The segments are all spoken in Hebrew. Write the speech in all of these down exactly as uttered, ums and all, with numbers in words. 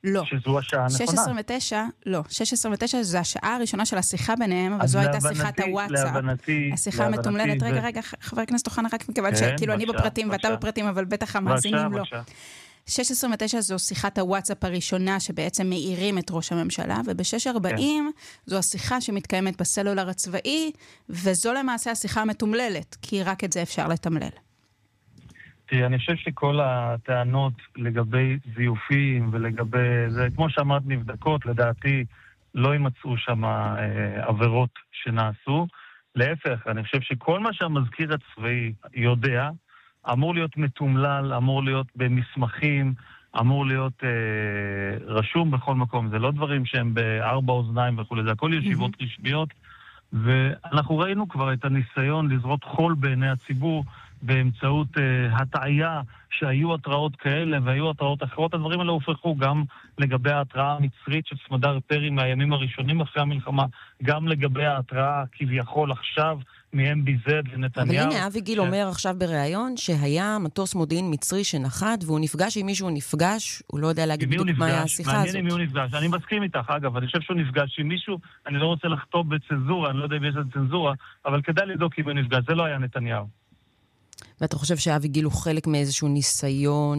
לא. שזו השעה הנכונה. שש עשרה ותשע, לא. שש עשרה ותשע זה השעה הראשונה של השיחה ביניהם, אבל זו הייתה שיחת הוואטסאפ. להבנתי, השיחה המתומללת. רגע, רגע, חבר הכנסת אוחנה, רק מכיוון שכאילו אני בפרטים ואתה בפרטים, אבל בטח המאזינים לא. שש עשרה ותשע זו שיחת הוואטסאפ הראשונה שבעצם מאירים את ראש הממשלה, וב-שש ארבעים זו השיחה שמתקיימת בסלולר הצבאי, וזו למעשה השיחה המתומללת, כי רק את זה אפשר לתמלל. תראי, אני חושב שכל הטענות לגבי זיופים ולגבי זה, כמו שאמרת, נבדקות, לדעתי לא יימצאו שם אה, עבירות שנעשו. להפך, אני חושב שכל מה שהמזכיר הצבאי יודע, אמור להיות מתומלל, אמור להיות במסמכים, אמור להיות אה, רשום בכל מקום. זה לא דברים שהם בארבע אוזניים וכו', זה הכל ישיבות mm-hmm. רשמיות, ואנחנו ראינו כבר את הניסיון לזרות חול בעיני הציבור, באמצעות uh, הטעיה שהיו התראות כאלה והיו התראות אחרות. הדברים האלה הופכו גם לגבי ההתראה המצרית של סמדר פרי מהימים הראשונים אחרי המלחמה, גם לגבי ההתראה כביכול עכשיו מ-אם בי זד לנתניהו. אבל הנה אבי גיל ש... אומר עכשיו בראיון שהיה מטוס מודיעין מצרי שנחת והוא נפגש עם מישהו, נפגש, הוא לא יודע להגיד בדיוק מה היה השיחה הזאת. מעניין עם מי הוא נפגש. אני מסכים איתך, אגב, אני חושב שהוא נפגש עם מישהו, אני לא רוצה לחטוא בצנזורה, אני לא יודע אם יש צנזורה, אבל כדאי לבדוק אם הוא נפגש, זה לא היה נתניהו. ואתה חושב שאבי גיל הוא חלק מאיזשהו ניסיון?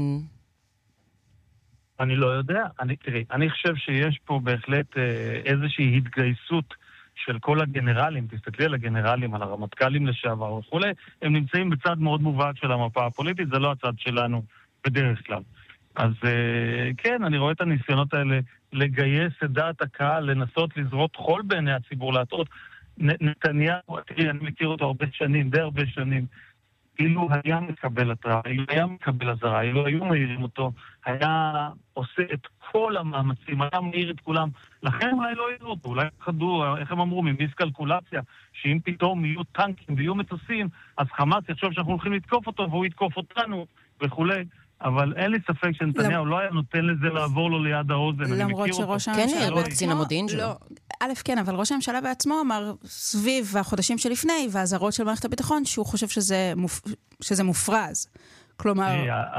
אני לא יודע. אני, תראי, אני חושב שיש פה בהחלט אה, איזושהי התגייסות של כל הגנרלים, תסתכלי על הגנרלים, על הרמטכ"לים לשעבר וכו', הם נמצאים בצד מאוד מובהק של המפה הפוליטית, זה לא הצד שלנו בדרך כלל. אז אה, כן, אני רואה את הניסיונות האלה לגייס את דעת הקהל, לנסות לזרות חול בעיני הציבור, להטעות. נתניהו, תראי, אני מכיר אותו הרבה שנים, די הרבה שנים, אילו היה מקבל התראה, אילו היה מקבל הזרה, אילו היו מהירים אותו, היה עושה את כל המאמצים, היה מהיר את כולם. לכן אולי לא יראו אותו, אולי חדו, איך הם אמרו, ממיסקלקולציה, שאם פתאום יהיו טנקים ויהיו מטוסים, אז חמאס יחשוב שאנחנו הולכים לתקוף אותו והוא יתקוף אותנו וכו'. אבל אין לי ספק שנתניהו לא היה נותן לזה לעבור לו ליד האוזן. למרות שראש הממשלה... כן, יראה קצין המודיעין שלו. א', כן, אבל ראש הממשלה בעצמו אמר סביב החודשים שלפני והזרות של מערכת הביטחון שהוא חושב שזה מופרז. כלומר...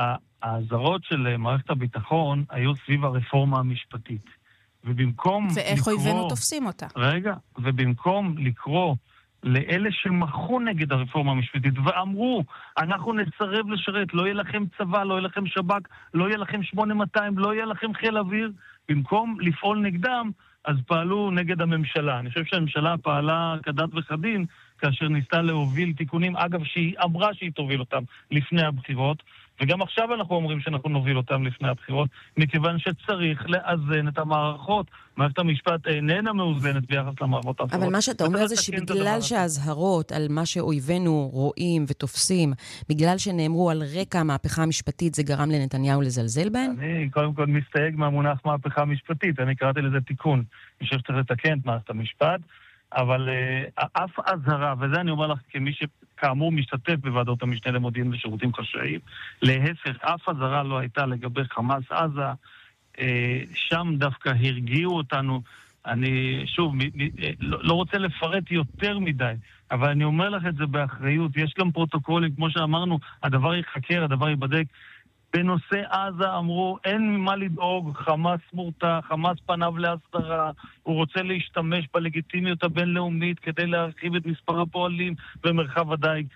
הזרות של מערכת הביטחון היו סביב הרפורמה המשפטית. ובמקום... ואיך אויבינו תופסים אותה. רגע, ובמקום לקרוא לאלה שמחו נגד הרפורמה המשפטית, ואמרו, אנחנו נצרב לשרת, לא יהיה לכם צבא, לא יהיה לכם שב"כ, לא יהיה לכם שמונה מאתיים, לא יהיה לכם חיל אוויר, במקום לפעול נגדם, אז פעלו נגד הממשלה. אני חושב שהממשלה פעלה כדת וכדין, כאשר ניסתה להוביל תיקונים, אגב, שהיא אמרה שהיא תוביל אותם לפני הבחירות, וגם עכשיו אנחנו אומרים שאנחנו נוביל אותם לפני הבחירות, מכיוון שצריך לאזן את המערכות. מערכת המשפט איננה מאוזנת ביחס למערכות האחרות. אבל מה שאתה אומר זה שבגלל שההזהרות על מה שאויבינו רואים ותופסים, בגלל שנאמרו על רקע המהפכה המשפטית, זה גרם לנתניהו לזלזל בהן? אני קודם כל מסתייג מהמונח מהפכה משפטית, אני קראתי לזה תיקון. אני חושב שצריך לתקן את מערכת המשפט, אבל uh, אף הזהרה, וזה אני אומר לך כמי שכאמור משתתף בוועדות המשנה למודיעין ושירותים חשאיים, להפך, אף הזהרה לא הייתה לגבי חמאס עזה, uh, שם דווקא הרגיעו אותנו. אני שוב מ, מ, לא, לא רוצה לפרט יותר מדי, אבל אני אומר לך את זה באחריות, יש גם פרוטוקולים, כמו שאמרנו, הדבר ייחקר, הדבר ייבדק. בנושא עזה אמרו, אין ממה לדאוג, חמאס מורתע, חמאס פניו להסדרה, הוא רוצה להשתמש בלגיטימיות הבינלאומית כדי להרחיב את מספר הפועלים במרחב הדייג.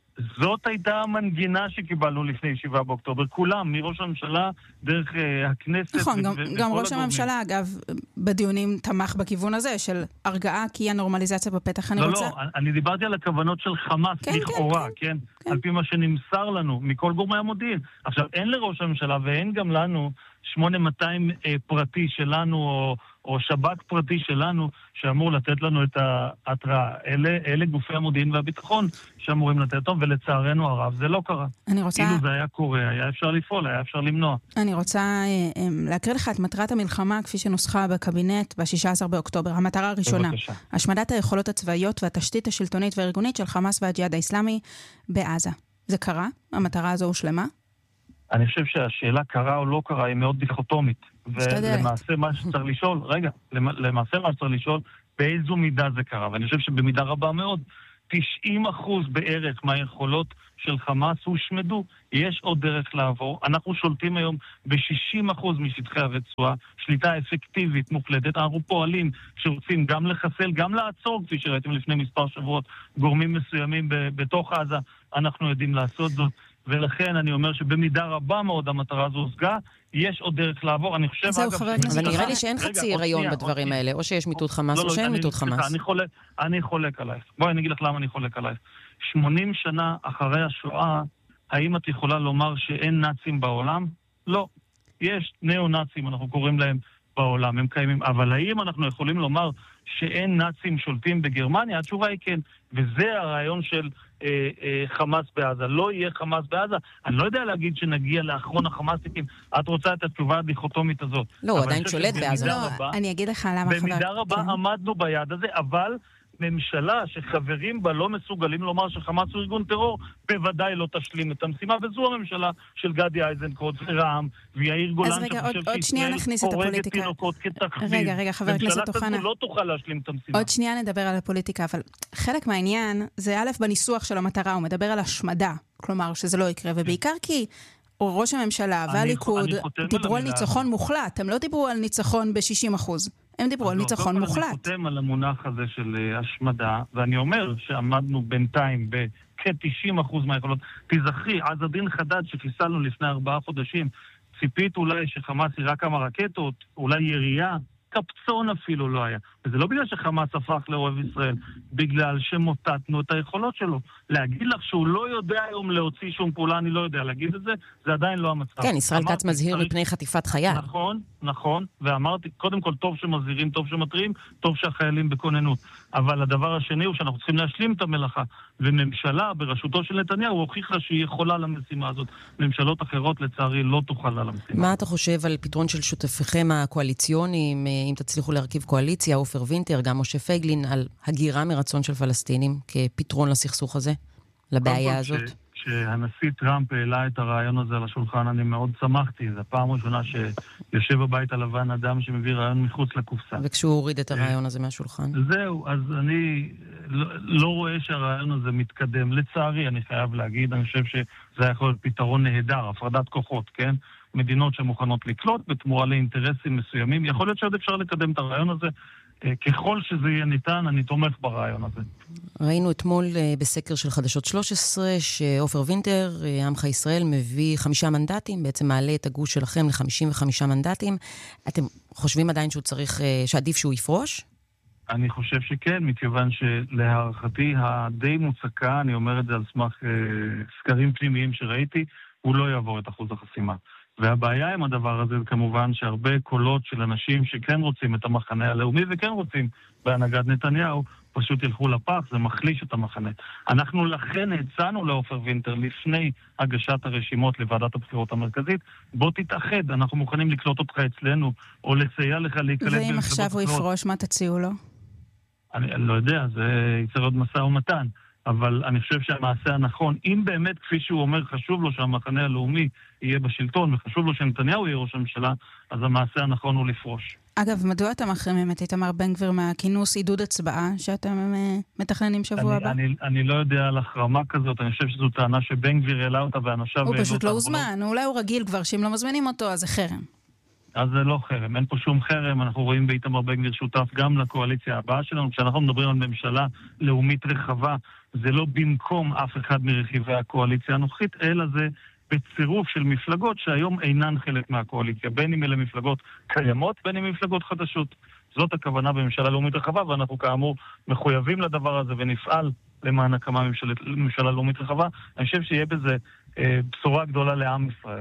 זאת הייתה המנגינה שקיבלנו לפני שבעה באוקטובר. כולם, מראש הממשלה, דרך uh, הכנסת... נכון, ו- גם, ו- גם ראש הממשלה, אגב, בדיונים תמך בכיוון הזה, של הרגעה, כי הנורמליזציה בפתח. אני לא, רוצה... לא, אני דיברתי על הכוונות של חמאס, כן, לכאורה, כן, כן, כן, על פי מה שנמסר לנו, מכל גורמי המודיעין. עכשיו, אין לראש הממשלה, ואין גם לנו שמונה מאתיים אה, פרטי שלנו, או... או שב"כ פרטי שלנו, שאמור לתת לנו את ההתראה. אלה, אלה גופי המודיעין והביטחון שאמורים לתת אותם, ולצערנו הרב זה לא קרה. אני רוצה... אילו זה היה קורה, היה אפשר לפעול, היה אפשר למנוע. אני רוצה אה, להקריא לך את מטרת המלחמה, כפי שנוסחה בקבינט ב-שישה עשר באוקטובר. המטרה הראשונה, בבקשה. השמדת היכולות הצבאיות והתשתית השלטונית והארגונית של חמאס והג'יהאד האסלאמי בעזה. זה קרה? המטרה הזו הושלמה? אני חושב שהשאלה קרה או לא קרה היא מאוד דיכוטומית. ולמעשה מה שצריך לשאול, רגע, למעשה מה שצריך לשאול, באיזו מידה זה קרה, ואני חושב שבמידה רבה מאוד, תשעים אחוז בערך מהיכולות של חמאס הושמדו. יש עוד דרך לעבור. אנחנו שולטים היום ב-שישים אחוז משטחי הרצועה, שליטה אפקטיבית, מוחלטת. אנחנו פועלים שרוצים גם לחסל, גם לעצור, כפי שראיתם לפני מספר שבועות, גורמים מסוימים ב- בתוך עזה. אנחנו יודעים לעשות זאת. ולכן אני אומר שבמידה רבה מאוד המטרה הזו הושגה, יש עוד דרך לעבור. אני חושב, זהו, חבר הכנסת, אבל נראה לי שאין חצי הריון בדברים האלה, או שיש מיטוט חמאס, או שאין מיטוט חמאס. אני חולק עלייך. בואי אני אגיד לך למה אני חולק עלייך. שמונים שנה אחרי השואה, האם את יכולה לומר שאין נאצים בעולם? לא. יש ניאו-נאצים, אנחנו קוראים להם בעולם, הם קיימים. אבל האם אנחנו יכולים לומר שאין נאצים שולטים בגרמניה? התשובה היא כן. וזה הרעיון של אה, אה, חמאס בעזה. לא יהיה חמאס בעזה. אני לא יודע להגיד שנגיע לאחרון החמאסניקים. את רוצה את התשובה הדיכוטומית הזאת. לא, הוא עדיין שולט בעזה. לא, רבה, אני אגיד לך למה חבר... במידה רבה כן. עמדנו ביד הזה, אבל ממשלה שחברים בה לא מסוגלים לומר שחמאס הוא ארגון טרור, בוודאי לא תשלים את המשימה, וזו הממשלה של גדי איזנקוט ורע"מ ויאיר גולן. אז רגע, עוד, עוד שנייה נכניס את הפוליטיקה. רגע, רגע, חבר הכנסת אוחנה. ממשלה לא תוכל להשלים את המשימה. עוד שנייה נדבר על הפוליטיקה, אבל חלק מהעניין זה א' בניסוח של המטרה, הוא מדבר על השמדה, כלומר שזה לא יקרה, ובעיקר כי ראש הממשלה והליכוד דיברו על ניצחון מוחלט, הם לא דיברו על ניצחון ב-שישים אחוז. הם דיברו על ניצחון מוחלט. אני חותם על המונח הזה של השמדה, ואני אומר שעמדנו בינתיים בכ-תשעים אחוז מהיכולות. תזכרי, עז א-דין חדד שחיסלנו לפני ארבעה חודשים, ציפית אולי שחמאס ירה כמה רקטות, אולי ירייה, קפצון אפילו לא היה. וזה לא בגלל שחמאס הפך לאוהב ישראל, בגלל שמוטטנו את היכולות שלו. להגיד לך שהוא לא יודע היום להוציא שום פעולה, אני לא יודע להגיד את זה, זה עדיין לא המצב. כן, ישראל כץ מזהיר מפני חטיפת חייל. נכון, נכון, ואמרתי, קודם כל טוב שמזהירים, טוב שמתריעים, טוב שהחיילים בכוננות. אבל הדבר השני הוא שאנחנו צריכים להשלים את המלאכה, וממשלה בראשותו של נתניהו הוכיחה שהיא יכולה למשימה הזאת. ממשלות אחרות לצערי לא תוכל למשימה. מה אתה חושב על פתרון של שותפיכם הקואליציוניים, אם תצליחו להרכיב קואליציה, אופר וינטר, גם משה פייגלין, על הגירה מרצון של פלסטינים כפתרון לסכסוך הזה, לבעיה הזאת? כשהנשיא טראמפ העלה את הרעיון הזה על השולחן, אני מאוד שמחתי. זו הפעם הראשונה שיושב בבית הלבן אדם שמביא רעיון מחוץ לקופסה. וכשהוא הוריד את הרעיון הזה מהשולחן? זהו, אז אני לא, לא רואה שהרעיון הזה מתקדם. לצערי, אני חייב להגיד, אני חושב שזה יכול להיות פתרון נהדר, הפרדת כוחות, כן? מדינות שמוכנות לקלוט בתמורה לאינטרסים מסוימים. יכול להיות שעוד אפשר לקדם את הרעיון הזה. ככל שזה יהיה ניתן, אני תומך ברעיון הזה. ראינו אתמול בסקר של חדשות שלוש עשרה שאופר וינטר, עמך ישראל, מביא חמישה מנדטים, בעצם מעלה את הגוש שלכם ל-חמישים וחמישה מנדטים. אתם חושבים עדיין שהוא צריך, שעדיף שהוא יפרוש? אני חושב שכן, מכיוון שלהערכתי הדי מוצקה, אני אומר את זה על סמך סקרים פנימיים שראיתי, הוא לא יעבור את אחוז החסימה. והבעיה עם הדבר הזה זה כמובן שהרבה קולות של אנשים שכן רוצים את המחנה הלאומי וכן רוצים בהנהגת נתניהו, פשוט ילכו לפח, זה מחליש את המחנה. אנחנו לכן הצענו לאופר וינטר לפני הגשת הרשימות לוועדת הבחירות המרכזית, בוא תתאחד, אנחנו מוכנים לקלוט אותך אצלנו, או לסייע לך להיקלט. ואם עכשיו הוא יפרוש, מה תציעו לו? אני, אני לא יודע, זה יצר עוד משא ומתן. אבל אני חושב שהמעשה הנכון, אם באמת, כפי שהוא אומר, חשוב לו שהמחנה הלאומי יהיה בשלטון, וחשוב לו שנתניהו יהיה ראש הממשלה, אז המעשה הנכון הוא לפרוש. אגב, מדוע אתם מחרימים את איתמר בן גביר מהכינוס עידוד הצבעה שאתם מתכננים שבוע הבא? אני, אני לא יודע על החרמה כזאת, אני חושב שזו טענה שבן גביר העלה אותה ואנשיו... הוא פשוט לא הוזמן, אולי הוא רגיל כבר, שאם לא מזמינים אותו, אז זה חרם. אז זה לא חרם, אין פה שום חרם, אנחנו רואים באיתמר בן גביר שותף גם לקואליציה הבאה שלנו, כשאנחנו מדברים על ממשלה לאומית רחבה, זה לא במקום אף אחד מרכיבי הקואליציה הנוכחית, אלא זה בצירוף של מפלגות שהיום אינן חלק מהקואליציה, בין אם אלה מפלגות קיימות, בין אם מפלגות חדשות. זאת הכוונה בממשלה לאומית רחבה, ואנחנו כאמור מחויבים לדבר הזה ונפעל למען הקמה ממשלת, ממשלה לאומית רחבה. אני חושב שיהיה בזה אה, בשורה גדולה לעם ישראל.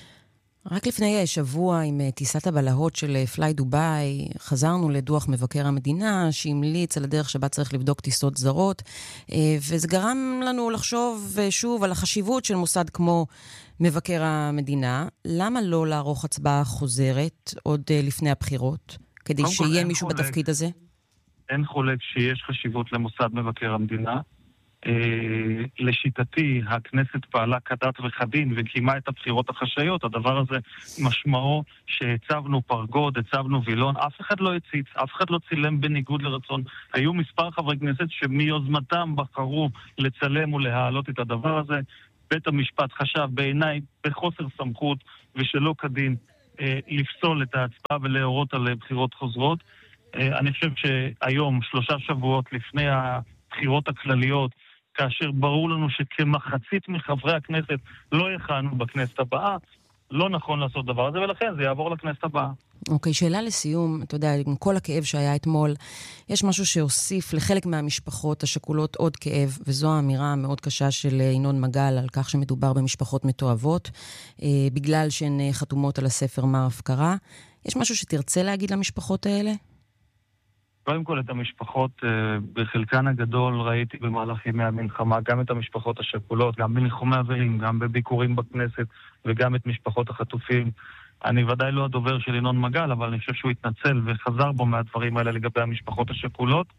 רק לפני שבוע עם טיסת הבלהות של פליי דוביי, חזרנו לדוח מבקר המדינה שהמליץ על הדרך שבה צריך לבדוק טיסות זרות, וזה גרם לנו לחשוב שוב על החשיבות של מוסד כמו מבקר המדינה. למה לא לערוך הצבעה חוזרת עוד לפני הבחירות, כדי שיהיה מישהו בתפקיד הזה? אין חולק שיש חשיבות למוסד מבקר המדינה. לשיטתי, הכנסת פעלה כדת וכדין וקיימה את הבחירות החשאיות. הדבר הזה משמעו שהצבנו פרגוד, הצבנו וילון, אף אחד לא הציץ, אף אחד לא צילם בניגוד לרצון. היו מספר חברי כנסת שמיוזמתם בחרו לצלם ולהעלות את הדבר הזה. בית המשפט חשב בעיניי בחוסר סמכות ושלא כדין לפסול את ההצבעה ולהורות על בחירות חוזרות. אני חושב שהיום, שלושה שבועות לפני הבחירות הכלליות, כאשר ברור לנו שכמחצית מחברי הכנסת לא יכהנו בכנסת הבאה, לא נכון לעשות דבר הזה, ולכן זה יעבור לכנסת הבאה. אוקיי, שאלה לסיום, אתה יודע, עם כל הכאב שהיה אתמול, יש משהו שהוסיף לחלק מהמשפחות השכולות עוד כאב, וזו האמירה המאוד קשה של ינון מגל על כך שמדובר במשפחות מתועבות, אה, בגלל שהן חתומות על הספר מר הפקרה. יש משהו שתרצה להגיד למשפחות האלה? קודם כל את המשפחות, בחלקן הגדול ראיתי במהלך ימי המלחמה, גם את המשפחות השכולות, גם בניחומי אבלים, גם בביקורים בכנסת, וגם את משפחות החטופים. אני ודאי לא הדובר של ינון מגל, אבל אני חושב שהוא התנצל וחזר בו מהדברים האלה לגבי המשפחות השכולות,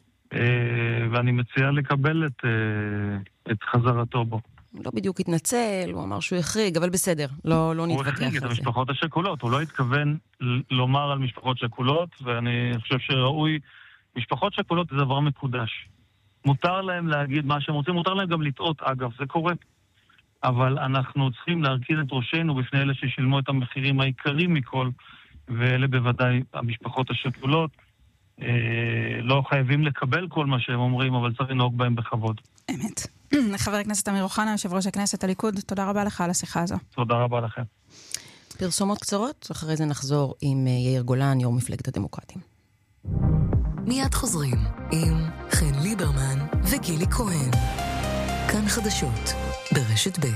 ואני מציע לקבל את, את חזרתו בו. לא בדיוק התנצל, הוא אמר שהוא יחריג, אבל בסדר, לא, לא נתווכח על זה. הוא החריג את המשפחות השכולות, הוא לא התכוון לומר על משפחות שכולות, ואני חושב שראוי, משפחות שכולות זה דבר מקודש. מותר להם להגיד מה שהם רוצים, מותר להם גם לטעות, אגב, זה קורה. אבל אנחנו צריכים להרכיז את ראשנו בפני אלה ששילמו את המחירים העיקריים מכל, ואלה בוודאי המשפחות השכולות. אה, לא חייבים לקבל כל מה שהם אומרים, אבל צריך לנהוג בהם בכבוד. אמת. חבר הכנסת אמיר אוחנה, יושב ראש הכנסת הליכוד, תודה רבה לך על השיחה הזו. תודה רבה לכם. פרסומות קצרות, אחרי זה נחזור עם יאיר גולן, יו"ר מפלגת הדמוקרטים. מיד חוזרים עם חן ליברמן וגילי כהן. כאן חדשות ברשת ב'.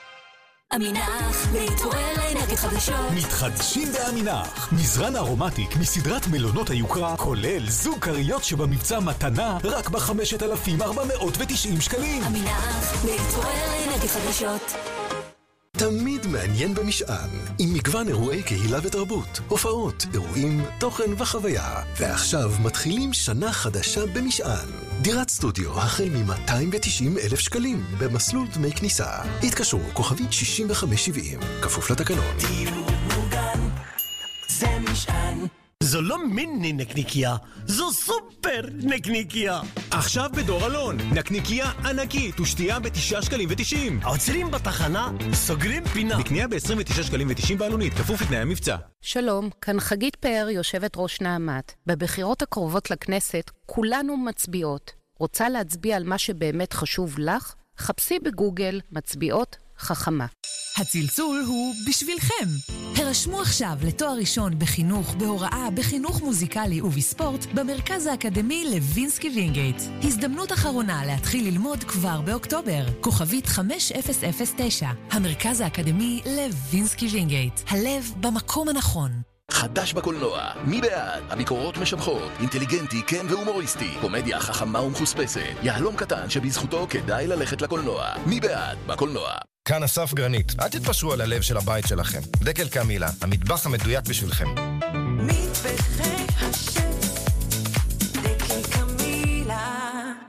אמינח, להתעורר לאנרגיות חדשות. מתחדשים באמינח. מזרן ארומטיק מסדרת מלונות היוקרה, כולל זוג קריות שבמבצע מתנה רק ב-חמשת אלפים ארבע מאות ותשעים שקלים. אמינח, להתעורר לאנרגיות חדשות. תמיד מעניין במשען, עם מגוון אירועי קהילה ותרבות, הופעות, אירועים, תוכן וחוויה. ועכשיו מתחילים שנה חדשה במשען. דירת סטודיו החל מ-מאתיים ותשעים אלף שקלים במסלול דמי כניסה. התקשרו כוכבית שישים וחמש שבעים, כפוף לתקנון. דיור מוגן, זה משען. זו לא מיני נקניקיה, זו סופר נקניקיה. עכשיו בדור אלון, נקניקיה ענקית ושתייה בתשעה שקלים ותשעים. עוצרים בתחנה, סוגרים פינה. בקנייה ב-עשרים ותשעה שקלים ותשעים בעלונית, כפוף לתנאי המבצע. שלום, כאן חגית פאר, יושבת ראש נעמת. בבחירות הקרובות לכנסת, כולנו מצביעות. רוצה להצביע על מה שבאמת חשוב לך? חפשי בגוגל מצביעות חכמה. הצלצול הוא בשבילכם. הרשמו עכשיו לתואר ראשון בחינוך, בהוראה, בחינוך מוזיקלי ובספורט במרכז האקדמי לוינסקי וינגייט. הזדמנות אחרונה להתחיל ללמוד כבר באוקטובר. כוכבית חמש אפס אפס תשע. המרכז האקדמי לוינסקי וינגייט. הלב במקום הנכון. חדש בקולנוע, מי בעד? הביקורות משבחות, אינטליגנטי, כן והומוריסטי, קומדיה חכמה ומחוספסת, יהלום קטן שבזכותו כדאי ללכת לקולנוע. מי בעד? בקולנוע. כאן אסף גרנית, אל תתפשרו על הלב של הבית שלכם. דקל קמילה, המטבח המדויק בשבילכם. מטבחי השף, דקל קמילה.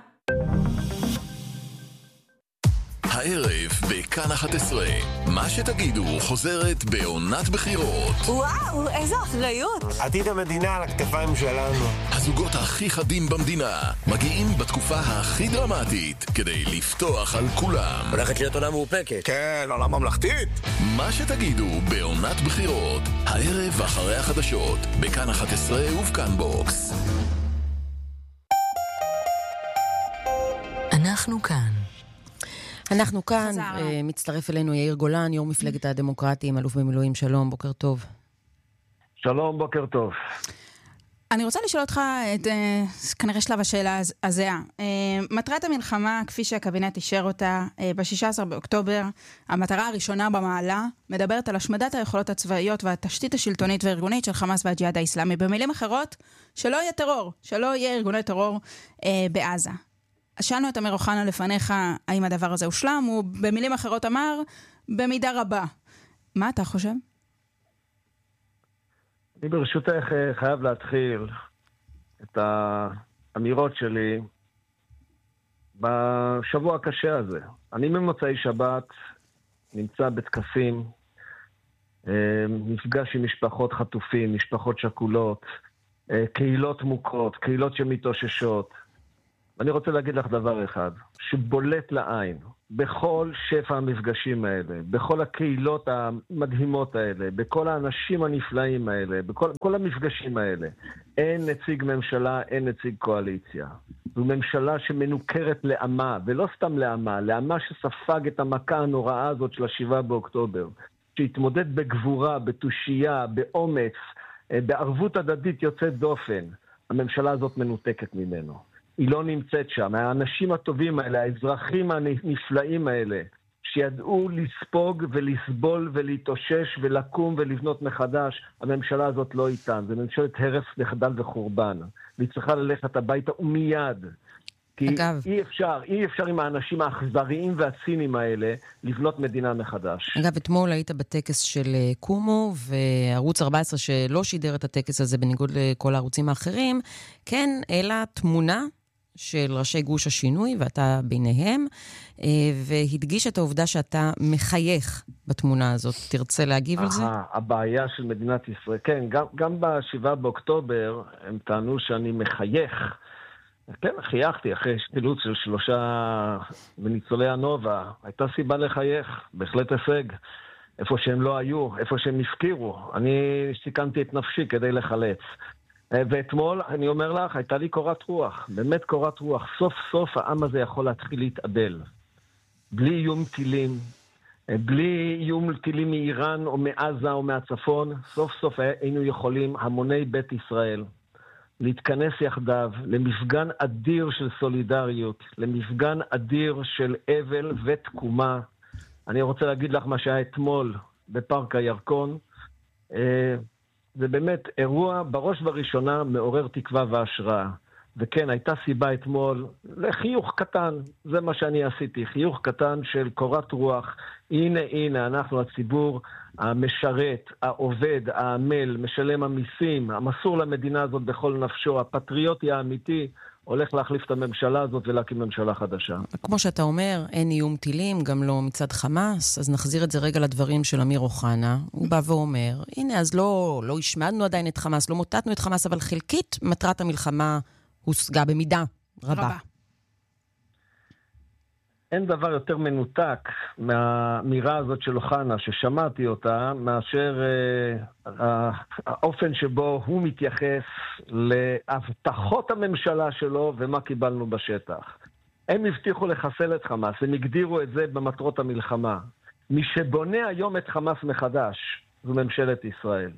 הערב בכאן אחת עשרה, מה שתגידו חוזרת בעונת בחירות. וואו, איזו אחריות. עתיד המדינה על הכתפיים שלנו. הזוגות הכי חדים במדינה מגיעים בתקופה הכי דרמטית כדי לפתוח על כולם. הולכת להיות עונה מאופקת. כן, עונה ממלכתית. מה שתגידו בעונת בחירות, הערב אחרי החדשות, בכאן אחת עשרה ובכאן בוקס. אנחנו כאן. אנחנו כאן, מצטרף אלינו יאיר גולן, יו"ר מפלגת הדמוקרטים, אלוף במילואים. שלום, בוקר טוב. שלום, בוקר טוב. אני רוצה לשאול אותך את, כנראה שלב השאלה הזהה. מטרת המלחמה, כפי שהקבינט אישר אותה ב-שישה עשר באוקטובר, המטרה הראשונה במעלה, מדברת על השמדת היכולות הצבאיות והתשתית השלטונית והארגונית של חמאס והג'יהאד האסלאמי. במילים אחרות, שלא יהיה טרור, שלא יהיה ארגוני טרור בעזה. שאלנו את אמיר אוחנה לפניך, האם הדבר הזה הושלם, הוא במילים אחרות אמר, במידה רבה. מה אתה חושב? אני ברשותך חייב להתחיל את האמירות שלי בשבוע הקשה הזה. אני ממוצאי שבת נמצא בטקסים, נפגש עם משפחות חטופים, משפחות שכולות, קהילות מוכרות, קהילות שמתאוששות. אני רוצה להגיד לך דבר אחד, שבולט לעין, בכל שפע המפגשים האלה, בכל הקהילות המדהימות האלה, בכל האנשים הנפלאים האלה, בכל כל המפגשים האלה, אין נציג ממשלה, אין נציג קואליציה. זו ממשלה שמנוכרת לעמה, ולא סתם לעמה, לעמה שספג את המכה הנוראה הזאת של השבעה באוקטובר, שהתמודד בגבורה, בתושייה, באומץ, בערבות הדדית יוצאת דופן. הממשלה הזאת מנותקת ממנו. היא לא נמצאת שם. האנשים הטובים האלה, האזרחים הנפלאים האלה, שידעו לספוג ולסבול ולהתאושש ולקום ולבנות מחדש, הממשלה הזאת לא איתן. זה ממשלת הרס, מחדל וחורבן. והיא צריכה ללכת הביתה ומיד. כי אגב, אי אפשר, אי אפשר עם האנשים האכזריים והציניים האלה לבנות מדינה מחדש. אגב, אתמול היית בטקס של קומו, וערוץ ארבע עשרה שלא שידר את הטקס הזה בניגוד לכל הערוצים האחרים, כן, אלא תמונה של ראשי גוש השינוי, ואתה ביניהם, והדגיש את העובדה שאתה מחייך בתמונה הזאת. תרצה להגיב על זה? הבעיה של מדינת ישראל, כן, גם, גם בשבעה באוקטובר הם טענו שאני מחייך. כן, חייכתי אחרי שתילות של שלושה מניצולי הנובה. הייתה סיבה לחייך, בהחלט הישג. איפה שהם לא היו, איפה שהם הפקירו. אני סיכנתי את נפשי כדי לחלץ. ואתמול, אני אומר לך, הייתה לי קורת רוח. באמת קורת רוח. סוף סוף העם הזה יכול להתחיל להתאבל. בלי איום טילים, בלי איום טילים מאיראן או מעזה או מהצפון, סוף סוף היינו יכולים, המוני בית ישראל, להתכנס יחדיו למפגן אדיר של סולידריות, למפגן אדיר של אבל ותקומה. אני רוצה להגיד לך מה שהיה אתמול בפארק הירקון. זה באמת אירוע בראש ובראשונה מעורר תקווה והשראה. וכן, הייתה סיבה אתמול לחיוך קטן, זה מה שאני עשיתי, חיוך קטן של קורת רוח. הנה, הנה, אנחנו הציבור המשרת, העובד, העמל, משלם המיסים, המסור למדינה הזאת בכל נפשו, הפטריוטי האמיתי, הולך להחליף את הממשלה הזאת ולהקים ממשלה חדשה. כמו שאתה אומר, אין איום טילים, גם לא מצד חמאס, אז נחזיר את זה רגע לדברים של אמיר אוחנה. הוא בא ואומר, הנה, אז לא, לא השמדנו עדיין את חמאס, לא מוטטנו את חמאס, אבל חלקית מטרת המלחמה הושגה במידה רבה. רבה. אין דבר יותר מנותק מהאמירה הזאת של אוחנה, ששמעתי אותה, מאשר אה, האופן שבו הוא מתייחס להבטחות הממשלה שלו ומה קיבלנו בשטח. הם הבטיחו לחסל את חמאס, הם הגדירו את זה במטרות המלחמה. מי שבונה היום את חמאס מחדש, זו ממשלת ישראל.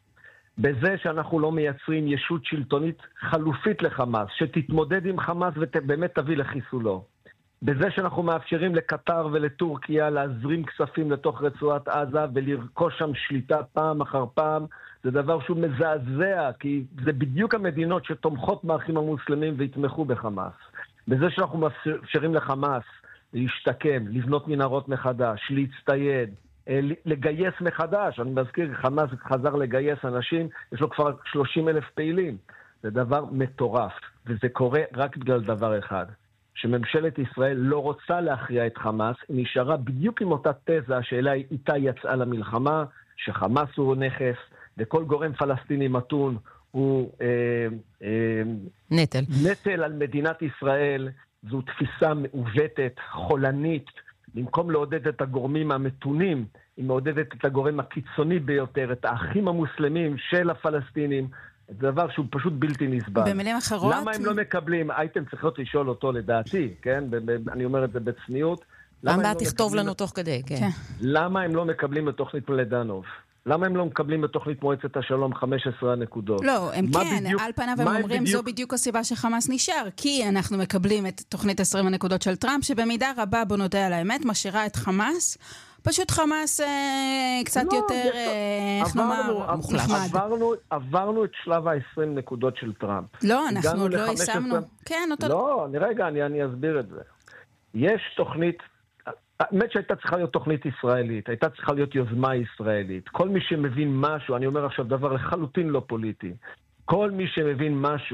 בזה שאנחנו לא מייצרים ישות שלטונית חלופית לחמאס, שתתמודד עם חמאס ובאמת תביא לחיסולו. בזה שאנחנו מאפשרים לקטר ולטורקיה להזרים כספים לתוך רצועת עזה ולרכוש שם שליטה פעם אחר פעם, זה דבר שהוא מזעזע, כי זה בדיוק המדינות שתומכות באחים המוסלמים ויתמכו בחמאס. בזה שאנחנו מאפשרים לחמאס להשתקם, לבנות מנהרות מחדש, להצטייד, לגייס מחדש. אני מזכיר, חמאס חזר לגייס אנשים, יש לו כבר שלושים אלף פעילים. זה דבר מטורף, וזה קורה רק בגלל דבר אחד. שממשלת ישראל לא רוצה להכריע את חמאס, היא נשארה בדיוק עם אותה תזה שאלה איתה יצאה למלחמה, שחמאס הוא נכס, וכל גורם פלסטיני מתון הוא אה, אה, נטל. נטל על מדינת ישראל. זו תפיסה מעוותת, חולנית. במקום לעודד את הגורמים המתונים, היא מעודדת את הגורם הקיצוני ביותר, את האחים המוסלמים של הפלסטינים. זה דבר שהוא פשוט בלתי נסבל. במילים אחרות... למה הם לא מקבלים? הייתם צריכות לשאול אותו לדעתי, כן? אני אומר את זה בצניעות. למה תכתוב לנו תוך כדי, כן. למה הם לא מקבלים בתוכנית מלדנוב? למה הם לא מקבלים בתוכנית מועצת השלום חמש עשרה נקודות? לא, הם כן, בדיוק, על פניו הם אומרים, בדיוק... זו בדיוק הסיבה שחמאס נשאר, כי אנחנו מקבלים את תוכנית עשרים הנקודות של טראמפ, שבמידה רבה, בוא נודה על האמת, משאירה את חמאס, פשוט חמאס אה, קצת לא, יותר, אה, איך נאמר, מוחלט. עברנו, עברנו את שלב ה-עשרים נקודות של טראמפ. לא, אנחנו עוד לא יישמנו. כן, אותו... לא, אני רגע, אני, אני אסביר את זה. יש תוכנית... האמת שהייתה צריכה להיות תוכנית ישראלית, הייתה צריכה להיות יוזמה ישראלית. כל מי שמבין משהו, אני אומר עכשיו דבר לחלוטין לא פוליטי, כל מי שמבין משהו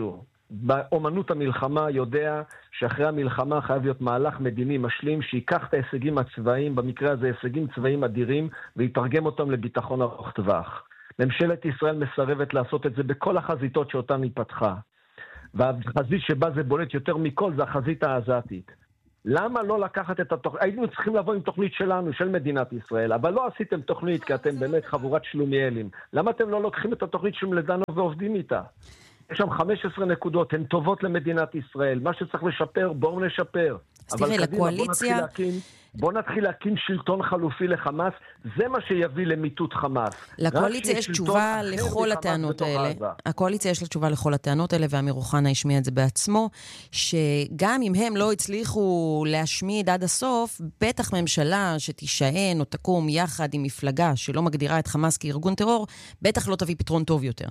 באומנות המלחמה יודע שאחרי המלחמה חייב להיות מהלך מדיני משלים שיקח את ההישגים הצבאיים, במקרה הזה הישגים צבאיים אדירים, ויתרגם אותם לביטחון ארוך טווח. ממשלת ישראל מסרבת לעשות את זה בכל החזיתות שאותן היא פתחה. והחזית שבה זה בולט יותר מכל זה החזית העזתית. למה לא לקחת את התוכנית? היינו צריכים לבוא עם תוכנית שלנו, של מדינת ישראל, אבל לא עשיתם תוכנית כי אתם באמת חבורת שלומיאלים. למה אתם לא לוקחים את התוכנית של לדנו ועובדים איתה? יש שם חמש עשרה נקודות, הן טובות למדינת ישראל. מה שצריך לשפר, בואו נשפר. אז תראה, לקואליציה... בואו נתחיל להקים שלטון חלופי לחמאס, זה מה שיביא למיטוט חמאס. לקואליציה יש תשובה לכל הטענות האלה. הקואליציה יש לה תשובה לכל הטענות האלה, ואמיר אוחנה השמיע את זה בעצמו, שגם אם הם לא הצליחו להשמיד עד הסוף, בטח ממשלה שתישען או תקום יחד עם מפלגה שלא מגדירה את חמאס כארגון טרור, בטח לא תביא פתרון טוב יותר.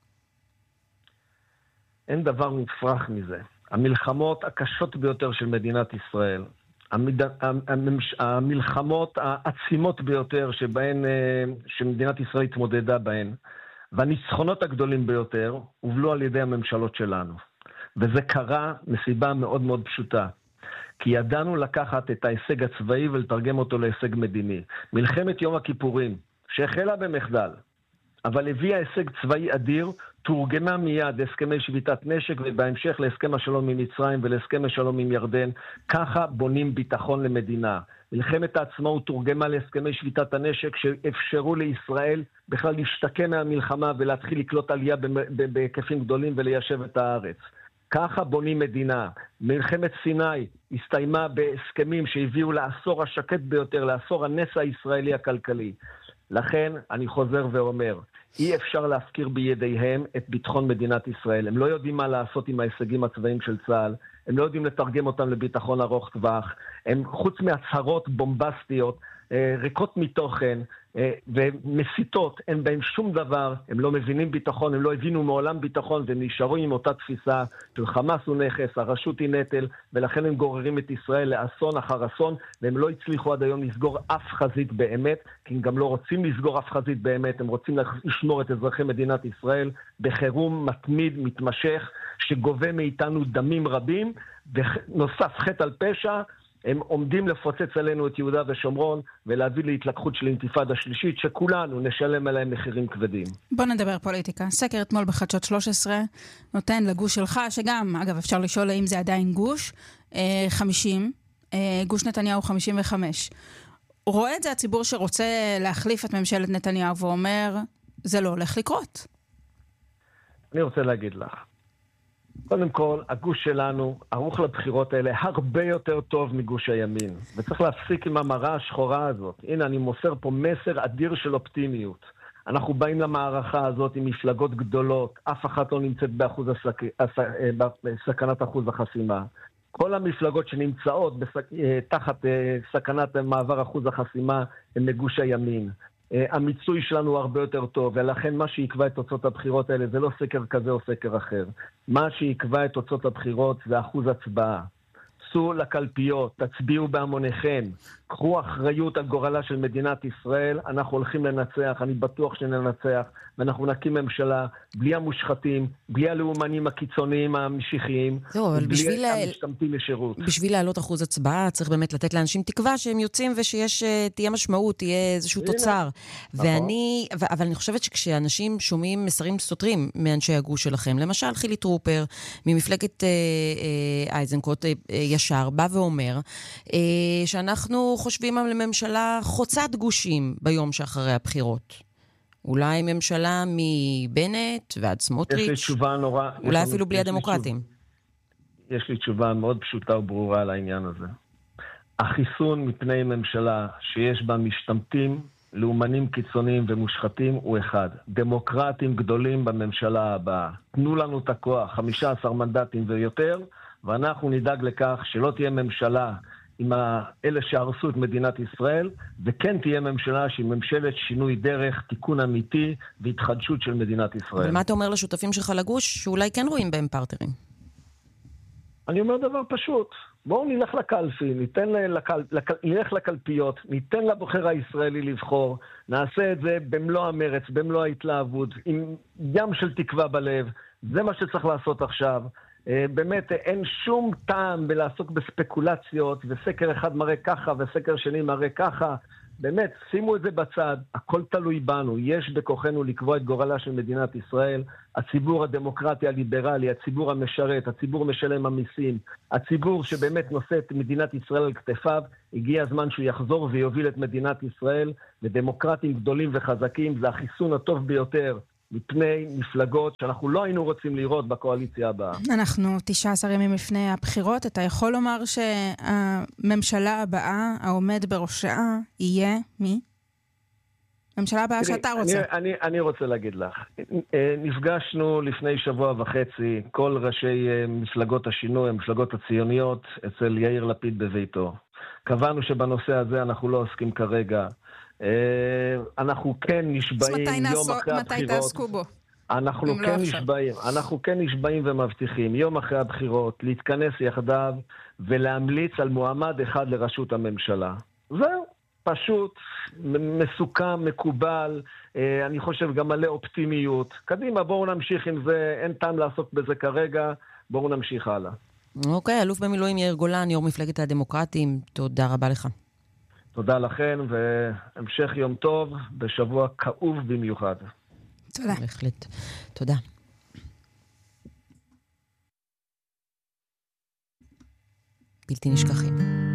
אין דבר מופרך מזה. המלחמות הקשות ביותר של מדינת ישראל, המד... המלחמות העצימות ביותר שבהן, שמדינת ישראל התמודדה בהן, והניצחונות הגדולים ביותר, הובלו על ידי הממשלות שלנו. וזה קרה מסיבה מאוד מאוד פשוטה. כי ידענו לקחת את ההישג הצבאי ולתרגם אותו להישג מדיני. מלחמת יום הכיפורים, שהחלה במחדל, אבל הביאה הישג צבאי אדיר, תורגמה מיד להסכמי שביתת נשק, ובהמשך להסכם השלום עם מצרים ולהסכם השלום עם ירדן. ככה בונים ביטחון למדינה. מלחמת העצמאות תורגמה להסכמי שביתת הנשק, שאפשרו לישראל בכלל להשתקם מהמלחמה ולהתחיל לקלוט עלייה בהיקפים גדולים וליישב את הארץ. ככה בונים מדינה. מלחמת סיני הסתיימה בהסכמים שהביאו לעשור השקט ביותר, לעשור הנס הישראלי הכלכלי. לכן אני חוזר ואומר, אי אפשר להפקיר בידיהם את ביטחון מדינת ישראל. הם לא יודעים מה לעשות עם ההישגים הצבאיים של צה"ל, הם לא יודעים לתרגם אותם לביטחון ארוך טווח, הם חוץ מהצהרות בומבסטיות, ריקות מתוכן ומסיתות, אין בהם שום דבר, הם לא מבינים ביטחון, הם לא הבינו מעולם ביטחון, והם נשארו עם אותה תפיסה של חמאס הוא נכס, הרשות היא נטל, ולכן הם גוררים את ישראל לאסון אחר אסון, והם לא הצליחו עד היום לסגור אף חזית באמת, כי הם גם לא רוצים לסגור אף חזית באמת, הם רוצים לשמור את אזרחי מדינת ישראל בחירום מתמיד, מתמשך, שגובה מאיתנו דמים רבים, ונוסף חטא על פשע, הם עומדים לפוצץ עלינו את יהודה ושומרון, ולהביא להתלקחות של אינתיפאדה שלישית, שכולנו נשלם עליהם מחירים כבדים. בוא נדבר פוליטיקה. סקר אתמול בחדשות שלוש עשרה, נותן לגוש שלך, שגם, אגב, אפשר לשאול האם זה עדיין גוש, חמישים, גוש נתניהו חמישים וחמש. רואה את זה הציבור שרוצה להחליף את ממשלת נתניהו, ואומר, זה לא הולך לקרות. אני רוצה להגיד לך, קודם כל, הגוש שלנו ערוך לבחירות האלה הרבה יותר טוב מגוש הימין. וצריך להפסיק עם המראה השחורה הזאת. הנה, אני מוסר פה מסר אדיר של אופטימיות. אנחנו באים למערכה הזאת עם מפלגות גדולות. אף אחת לא נמצאת באחוז הסק... בסכנת אחוז החסימה. כל המפלגות שנמצאות בסק... תחת סכנת מעבר אחוז החסימה הם מגוש הימין. המיצוי שלנו הוא הרבה יותר טוב, ולכן מה שיקבע את תוצאות הבחירות האלה זה לא סקר כזה או סקר אחר. מה שיקבע את תוצאות הבחירות זה אחוז הצבעה. צאו לקלפיות, תצביעו בהמוניכם, קחו אחריות על גורלה של מדינת ישראל, אנחנו הולכים לנצח, אני בטוח שננצח, ואנחנו נקים ממשלה בלי המושחתים, בלי הלאומנים הקיצוניים המשיחיים, בלי המשתמטים לשירות. בשביל להעלות אחוז הצבעה, צריך באמת לתת לאנשים תקווה שהם יוצאים ושיש, תהיה משמעות, תהיה איזשהו תוצר. ואני, אבל אני חושבת שכשאנשים שומעים מסרים סותרים מאנשי הגוש שלכם, למשל חילי טרופר, ממפלגת אייזנקוט, ישר, בא ואומר, שאנחנו חושבים על ממשלה חוצת גושים ביום שאחרי הבחירות. אולי ממשלה מבנט ועד סמוטריץ', יש לי תשובה נורא, אולי אפילו בלי הדמוקרטים. יש לי תשובה מאוד פשוטה וברורה על העניין הזה. החיסון מפני ממשלה שיש בה משתמטים, לאומנים קיצוניים ומושחתים הוא אחד. דמוקרטים גדולים בממשלה הבאה. תנו לנו את הכוח, חמישה עשר מנדטים ויותר, ואנחנו נדאג לכך שלא תהיה ממשלה עם אלה שהרסו את מדינת ישראל, וכן תהיה ממשלה שהיא ממשלת שינוי דרך, תיקון אמיתי והתחדשות של מדינת ישראל. אבל מה אתה אומר לשותפים שלך לגוש, שאולי כן רואים בהם פרטרים? אני אומר דבר פשוט. בואו נלך לקלפי, ניתן לקל, לקל, נלך לקלפיות, ניתן לבוחר הישראלי לבחור, נעשה את זה במלוא המרץ, במלוא ההתלהבות, עם ים של תקווה בלב. זה מה שצריך לעשות עכשיו. באמת אין שום טעם בלעסוק בספקולציות, וסקר אחד מראה ככה וסקר שני מראה ככה. באמת, שימו את זה בצד, הכל תלוי בנו, יש בכוחנו לקבוע את גורלה של מדינת ישראל, הציבור הדמוקרטי הליברלי, הציבור המשרת, הציבור משלם המיסים, הציבור שבאמת נושא את מדינת ישראל על כתפיו, הגיע הזמן שהוא יחזור ויוביל את מדינת ישראל, ודמוקרטים גדולים וחזקים, זה החיסון הטוב ביותר מפני מפלגות שאנחנו לא היינו רוצים לראות בקואליציה הבאה. אנחנו תשעה עשר ימים לפני הבחירות, אתה יכול לומר שהממשלה הבאה, העומד בראשה, יהיה מי? הממשלה הבאה שאתה רוצה. אני, אני, אני רוצה להגיד לך, נפגשנו לפני שבוע וחצי, כל ראשי מפלגות השינוי, המפלגות הציוניות, אצל יאיר לפיד בביתו. קבענו שבנושא הזה אנחנו לא עוסקים כרגע, אנחנו כן נשבעים יום אחרי הבחירות. מתי תעסקו בו? אנחנו כן נשבעים, אנחנו כן נשבעים ומבטיחים יום אחרי הבחירות להתכנס יחדיו ולהמליץ על מועמד אחד לראשות הממשלה. זהו, פשוט, מסוכם, מקובל, אני חושב גם מלא אופטימיות. קדימה, בואו נמשיך עם זה, אין טעם לעסוק בזה כרגע, בואו נמשיך הלאה. אוקיי, אלוף במילואים יאיר גולן, יו"ר מפלגת הדמוקרטים, תודה רבה לך. תודה לכן, והמשך יום טוב בשבוע כאוב במיוחד. תודה. בהחלט. תודה. בלתי נשכחים.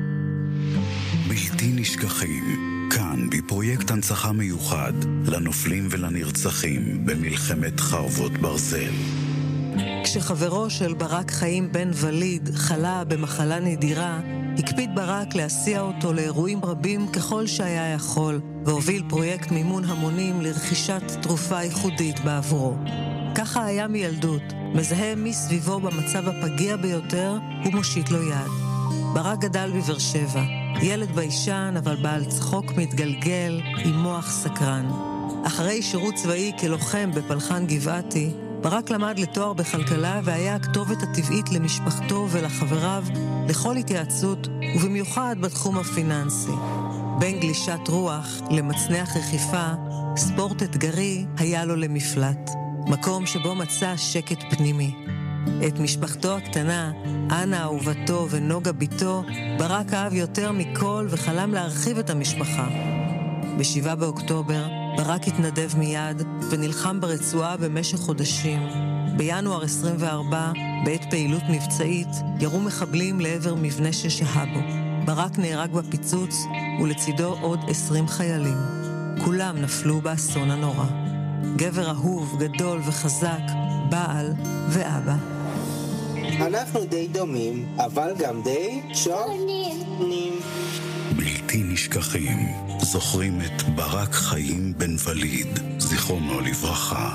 בלתי נשכחים. כאן בפרויקט הנצחה מיוחד לנופלים ולנרצחים במלחמת חרבות ברזל. כשחברו של ברק חיים בן וליד חלה במחלה נדירה, הקפיד ברק להסיע אותו לאירועים רבים ככל שהיה יכול, והוביל פרויקט מימון המונים לרכישת תרופה ייחודית בעבורו. ככה היה מילדות, מזהה מסביבו במצב הפגיע ביותר ומושיט לו יד. ברק גדל בבאר שבע, ילד ביישן אבל בעל צחוק מתגלגל עם מוח סקרן. אחרי שירות צבאי כלוחם בפלחן גבעתי, ברק למד לתואר בכלכלה והיה הכתובת הטבעית למשפחתו ולחבריו לכל התייעצות, ובמיוחד בתחום הפיננסי. בין גלישת רוח למצנח רכיפה, ספורט אתגרי היה לו למפלט, מקום שבו מצא שקט פנימי. את משפחתו הקטנה, אנה אהובתו ונוגה ביתו, ברק אהב יותר מכל וחלם להרחיב את המשפחה. בשבעה באוקטובר ברק התנדב מיד ונלחם ברצועה במשך חודשים. בינואר עשרים וארבע, בעת פעילות מבצעית, ירו מחבלים לעבר מבנה ששהה בו. ברק נהרג בפיצוץ ולצידו עוד עשרים חיילים. כולם נפלו באסון הנורא. גבר אהוב, גדול וחזק, בעל ואבא. אנחנו די דומים, אבל גם די שונים. בלתי נשכחים. זוכרים את ברק חיים בן וליד, זיכרונו לברכה.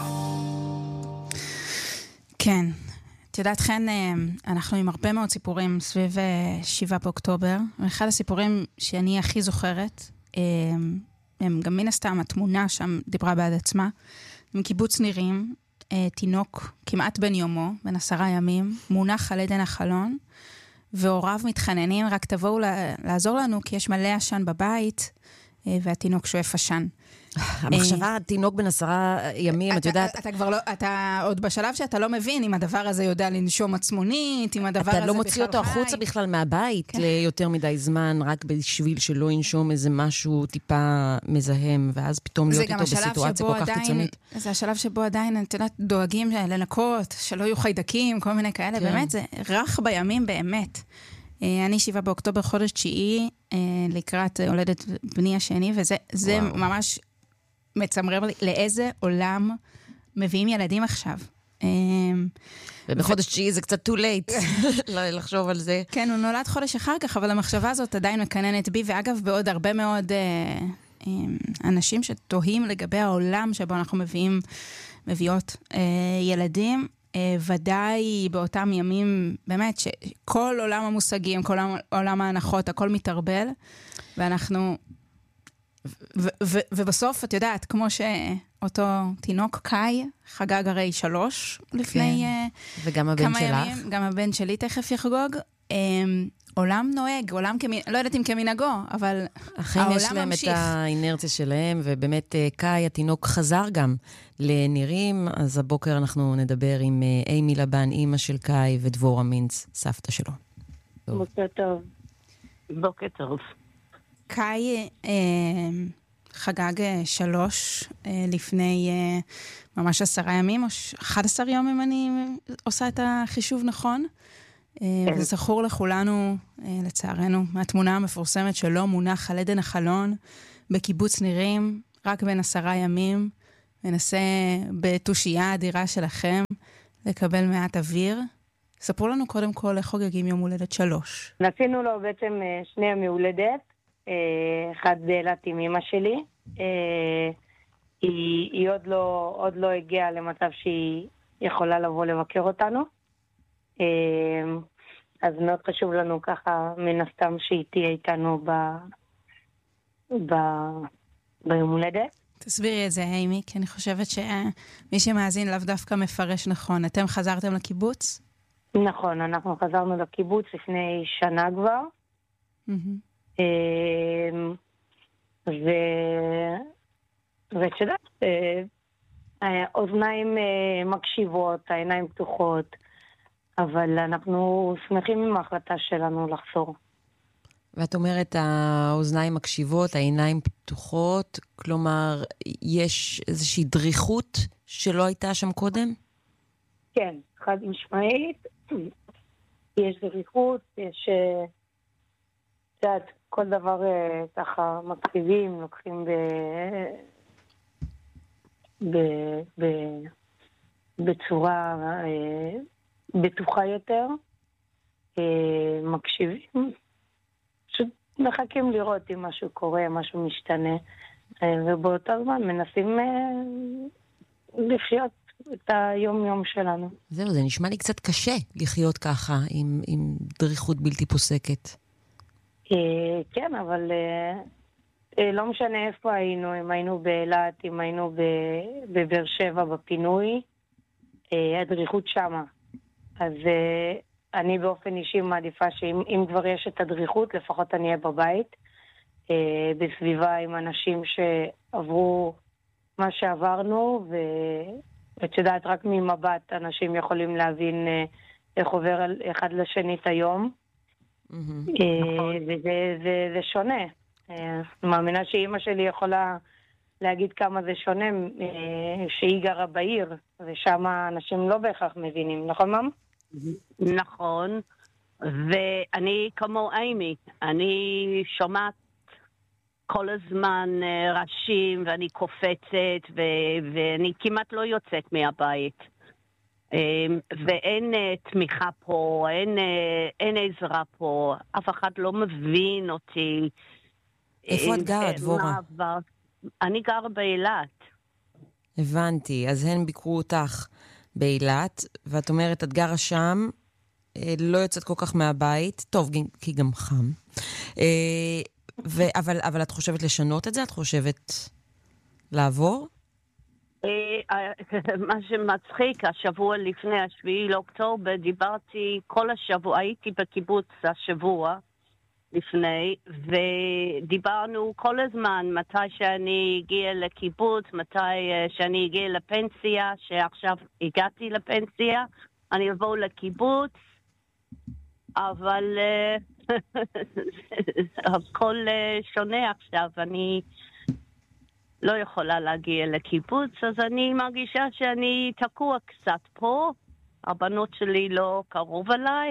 כן. את יודעת, חן, אנחנו עם הרבה מאוד סיפורים סביב שבעה באוקטובר, ואחד הסיפורים שאני הכי זוכרת, הם גם מן הסתם, התמונה שם דיברה בעד עצמה, עם קיבוץ נירים, תינוק כמעט בן יומו, בן עשרה ימים, מונח על עדן החלון, והוריו מתחננים, רק תבואו לעזור לנו, כי יש מלא עשן בבית, והתינוק שואף עשן. המחשבה, תינוק בן עשרה ימים, את יודעת... אתה כבר לא, אתה עוד בשלב שאתה לא מבין אם הדבר הזה יודע לנשום עצמונית, אם הדבר הזה בכלל חי. אתה לא מוציא אותו החוצה בכלל מהבית ליותר מדי זמן, רק בשביל שלא ינשום איזה משהו טיפה מזהם, ואז פתאום להיות איתו בסיטואציה כל כך קיצונית. זה השלב שבו עדיין, את יודעת, דואגים לנקות, שלא יהיו חיידקים, כל מיני כאלה, באמת, זה רך בימים באמת. אני שבעה באוקטובר, חודש תשיעי, לקראת הולדת בני השני, וזה ממש מצמרר לי לאיזה עולם מביאים ילדים עכשיו. ובחודש תשיעי זה קצת too late לחשוב על זה. כן, הוא נולד חודש אחר כך, אבל המחשבה הזאת עדיין מקננת בי, ואגב, בעוד הרבה מאוד אנשים שתוהים לגבי העולם שבו אנחנו מביאים, מביאות ילדים, ודאי באותם ימים, באמת, שכל עולם המושגים, כל עולם ההנחות, הכל מתרבל, ואנחנו... ובסוף, את יודעת, כמו שאותו תינוק קאי חגג הרי שלוש לפני וגם הבן שלך. גם הבן שלי תכף יחגוג. עולם נוהג, עולם כמין, לא יודעת אם כמנהגו, אבל העולם ממשיך. יש להם את האינרציה שלהם, ובאמת קאי, התינוק חזר גם לנירים, אז הבוקר אנחנו נדבר עם אימי לבן, אימא של קאי, ודבורה מינץ, סבתא שלו. בוקר טוב. בוקר טוב. קאי אה, חגג אה, שלוש אה, לפני אה, ממש עשרה ימים, או אחד עשר יום אם אני עושה את החישוב נכון. אה, וזה זכור לכולנו, אה, לצערנו, מהתמונה המפורסמת שלו מונח על עדן החלון בקיבוץ נירים, רק בין עשרה ימים, מנסה בתושייה האדירה שלכם לקבל מעט אוויר. ספרו לנו קודם כל איך חוגגים יום הולדת שלוש. נעשינו לו בעצם שני ימי הולדת, אחד באילת עם אמא שלי. היא, היא עוד לא, עוד לא הגיעה למצב שהיא יכולה לבוא לבקר אותנו. אז מאוד חשוב לנו ככה, מן הסתם שהיא תהיה איתנו ב, ב, ביום הולדת. תסבירי את זה, אימי, כי אני חושבת שמי שמאזין לאו דווקא מפרש נכון. אתם חזרתם לקיבוץ? נכון, אנחנו חזרנו לקיבוץ לפני שנה כבר. ושדעת, האוזניים מקשיבות, העיניים פתוחות, אבל אנחנו שמחים עם ההחלטה שלנו לחזור. ואת אומרת, האוזניים מקשיבות, העיניים פתוחות, כלומר, יש איזושהי דריכות שלא הייתה שם קודם? כן, חד משמעית. יש דריכות, יש... יודעת, כל דבר ככה מקריבים, לוקחים ב... ב... ב... בצורה בטוחה יותר, מקשיבים, פשוט מחכים לראות אם משהו קורה, משהו משתנה, ובאותו זמן מנסים לחיות את היום-יום שלנו. זהו, זה נשמע לי קצת קשה לחיות ככה, עם, עם דריכות בלתי פוסקת. כן, אבל לא משנה איפה היינו, אם היינו באילת, אם היינו בבאר שבע בפינוי, הדריכות שמה. אז אני באופן אישי מעדיפה שאם כבר יש את הדריכות, לפחות אני אהיה בבית, בסביבה עם אנשים שעברו מה שעברנו, ואת יודעת, רק ממבט אנשים יכולים להבין איך עובר אחד לשני את היום. וזה שונה. אני מאמינה שאימא שלי יכולה להגיד כמה זה שונה, שהיא גרה בעיר, ושם אנשים לא בהכרח מבינים, נכון מאם? נכון, ואני כמו אימי, אני שומעת כל הזמן רעשים ואני קופצת ואני כמעט לא יוצאת מהבית. ואין תמיכה פה, אין, אין עזרה פה, אף אחד לא מבין אותי. איפה את גרה, דבורה? אני גרה באילת. הבנתי, אז הן ביקרו אותך באילת, ואת אומרת, את גרה שם, לא יוצאת כל כך מהבית, טוב, כי גם חם. ו- אבל, אבל את חושבת לשנות את זה? את חושבת לעבור? מה שמצחיק, השבוע לפני השביעי לאוקטובר, דיברתי כל השבוע, הייתי בקיבוץ השבוע לפני, ודיברנו כל הזמן מתי שאני הגיע לקיבוץ, מתי שאני הגיע לפנסיה, שעכשיו הגעתי לפנסיה, אני אבוא לקיבוץ, אבל הכל שונה עכשיו, אני לא יכולה להגיע לקיבוץ, אז אני מרגישה שאני תקוע קצת פה, הבנות שלי לא קרוב אליי,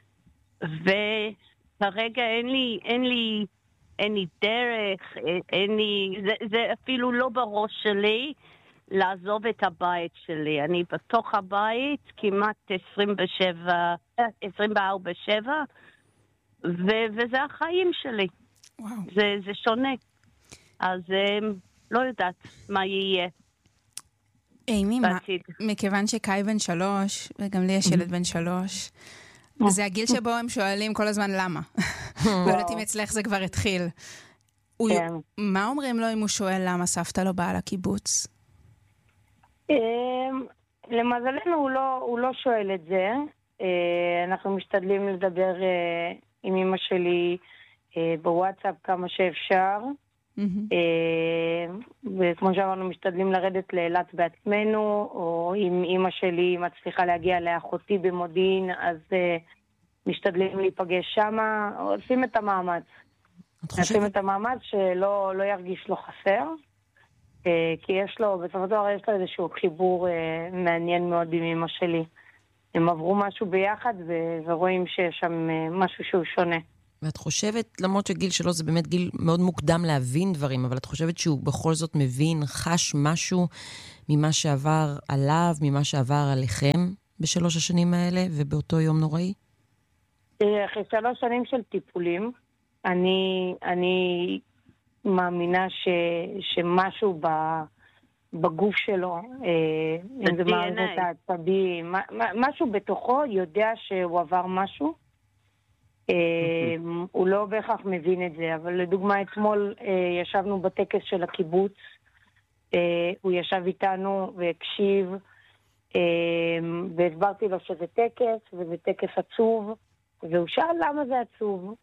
וכרגע אין לי, אין לי, אין לי דרך, אין לי, זה, זה אפילו לא בראש שלי לעזוב את הבית שלי. אני בתוך הבית כמעט עשרים וארבע שבע, ו- וזה החיים שלי. וואו. זה, זה שונה. אז לא יודעת מה יהיה. אימי, מכיוון שקאי בן שלוש, וגם לי יש ילד בן שלוש, זה הגיל שבו הם שואלים כל הזמן למה. לא יודעת אם אצלך זה כבר התחיל. מה אומרים לו אם הוא שואל למה סבתא לא באה לקיבוץ? למזלנו הוא לא, הוא לא שואל את זה. אנחנו משתדלים לדבר עם אמא שלי בוואטסאפ כמה שאפשר. וכמו שאמרנו, משתדלים לרדת לאילת בעצמנו, או אם אמא שלי מצליחה להגיע לאחותי במודיעין, אז משתדלים להיפגש שמה, עושים את המאמץ. עושים את המאמץ שלא לא ירגיש לו חסר, כי יש לו, בסופו של דבר יש לו איזשהו חיבור מעניין מאוד עם אמא שלי. הם עברו משהו ביחד ורואים שיש שם משהו שהוא שונה. ואת חושבת, למרות שגיל שלו זה באמת גיל מאוד מוקדם להבין דברים, אבל את חושבת שהוא בכל זאת מבין, חש משהו ממה שעבר עליו, ממה שעבר עליכם בשלוש השנים האלה ובאותו יום נוראי? אחרי שלוש שנים של טיפולים, אני, אני מאמינה ש, שמשהו ב, בגוף שלו, אם זה מערכת העצבי, משהו בתוכו יודע שהוא עבר משהו. הוא לא בהכרח מבין את זה, אבל לדוגמה אתמול ישבנו בטקס של הקיבוץ, הוא ישב איתנו והקשיב, והסברתי לו שזה טקס, וזה טקס עצוב, והוא שאל למה זה עצוב,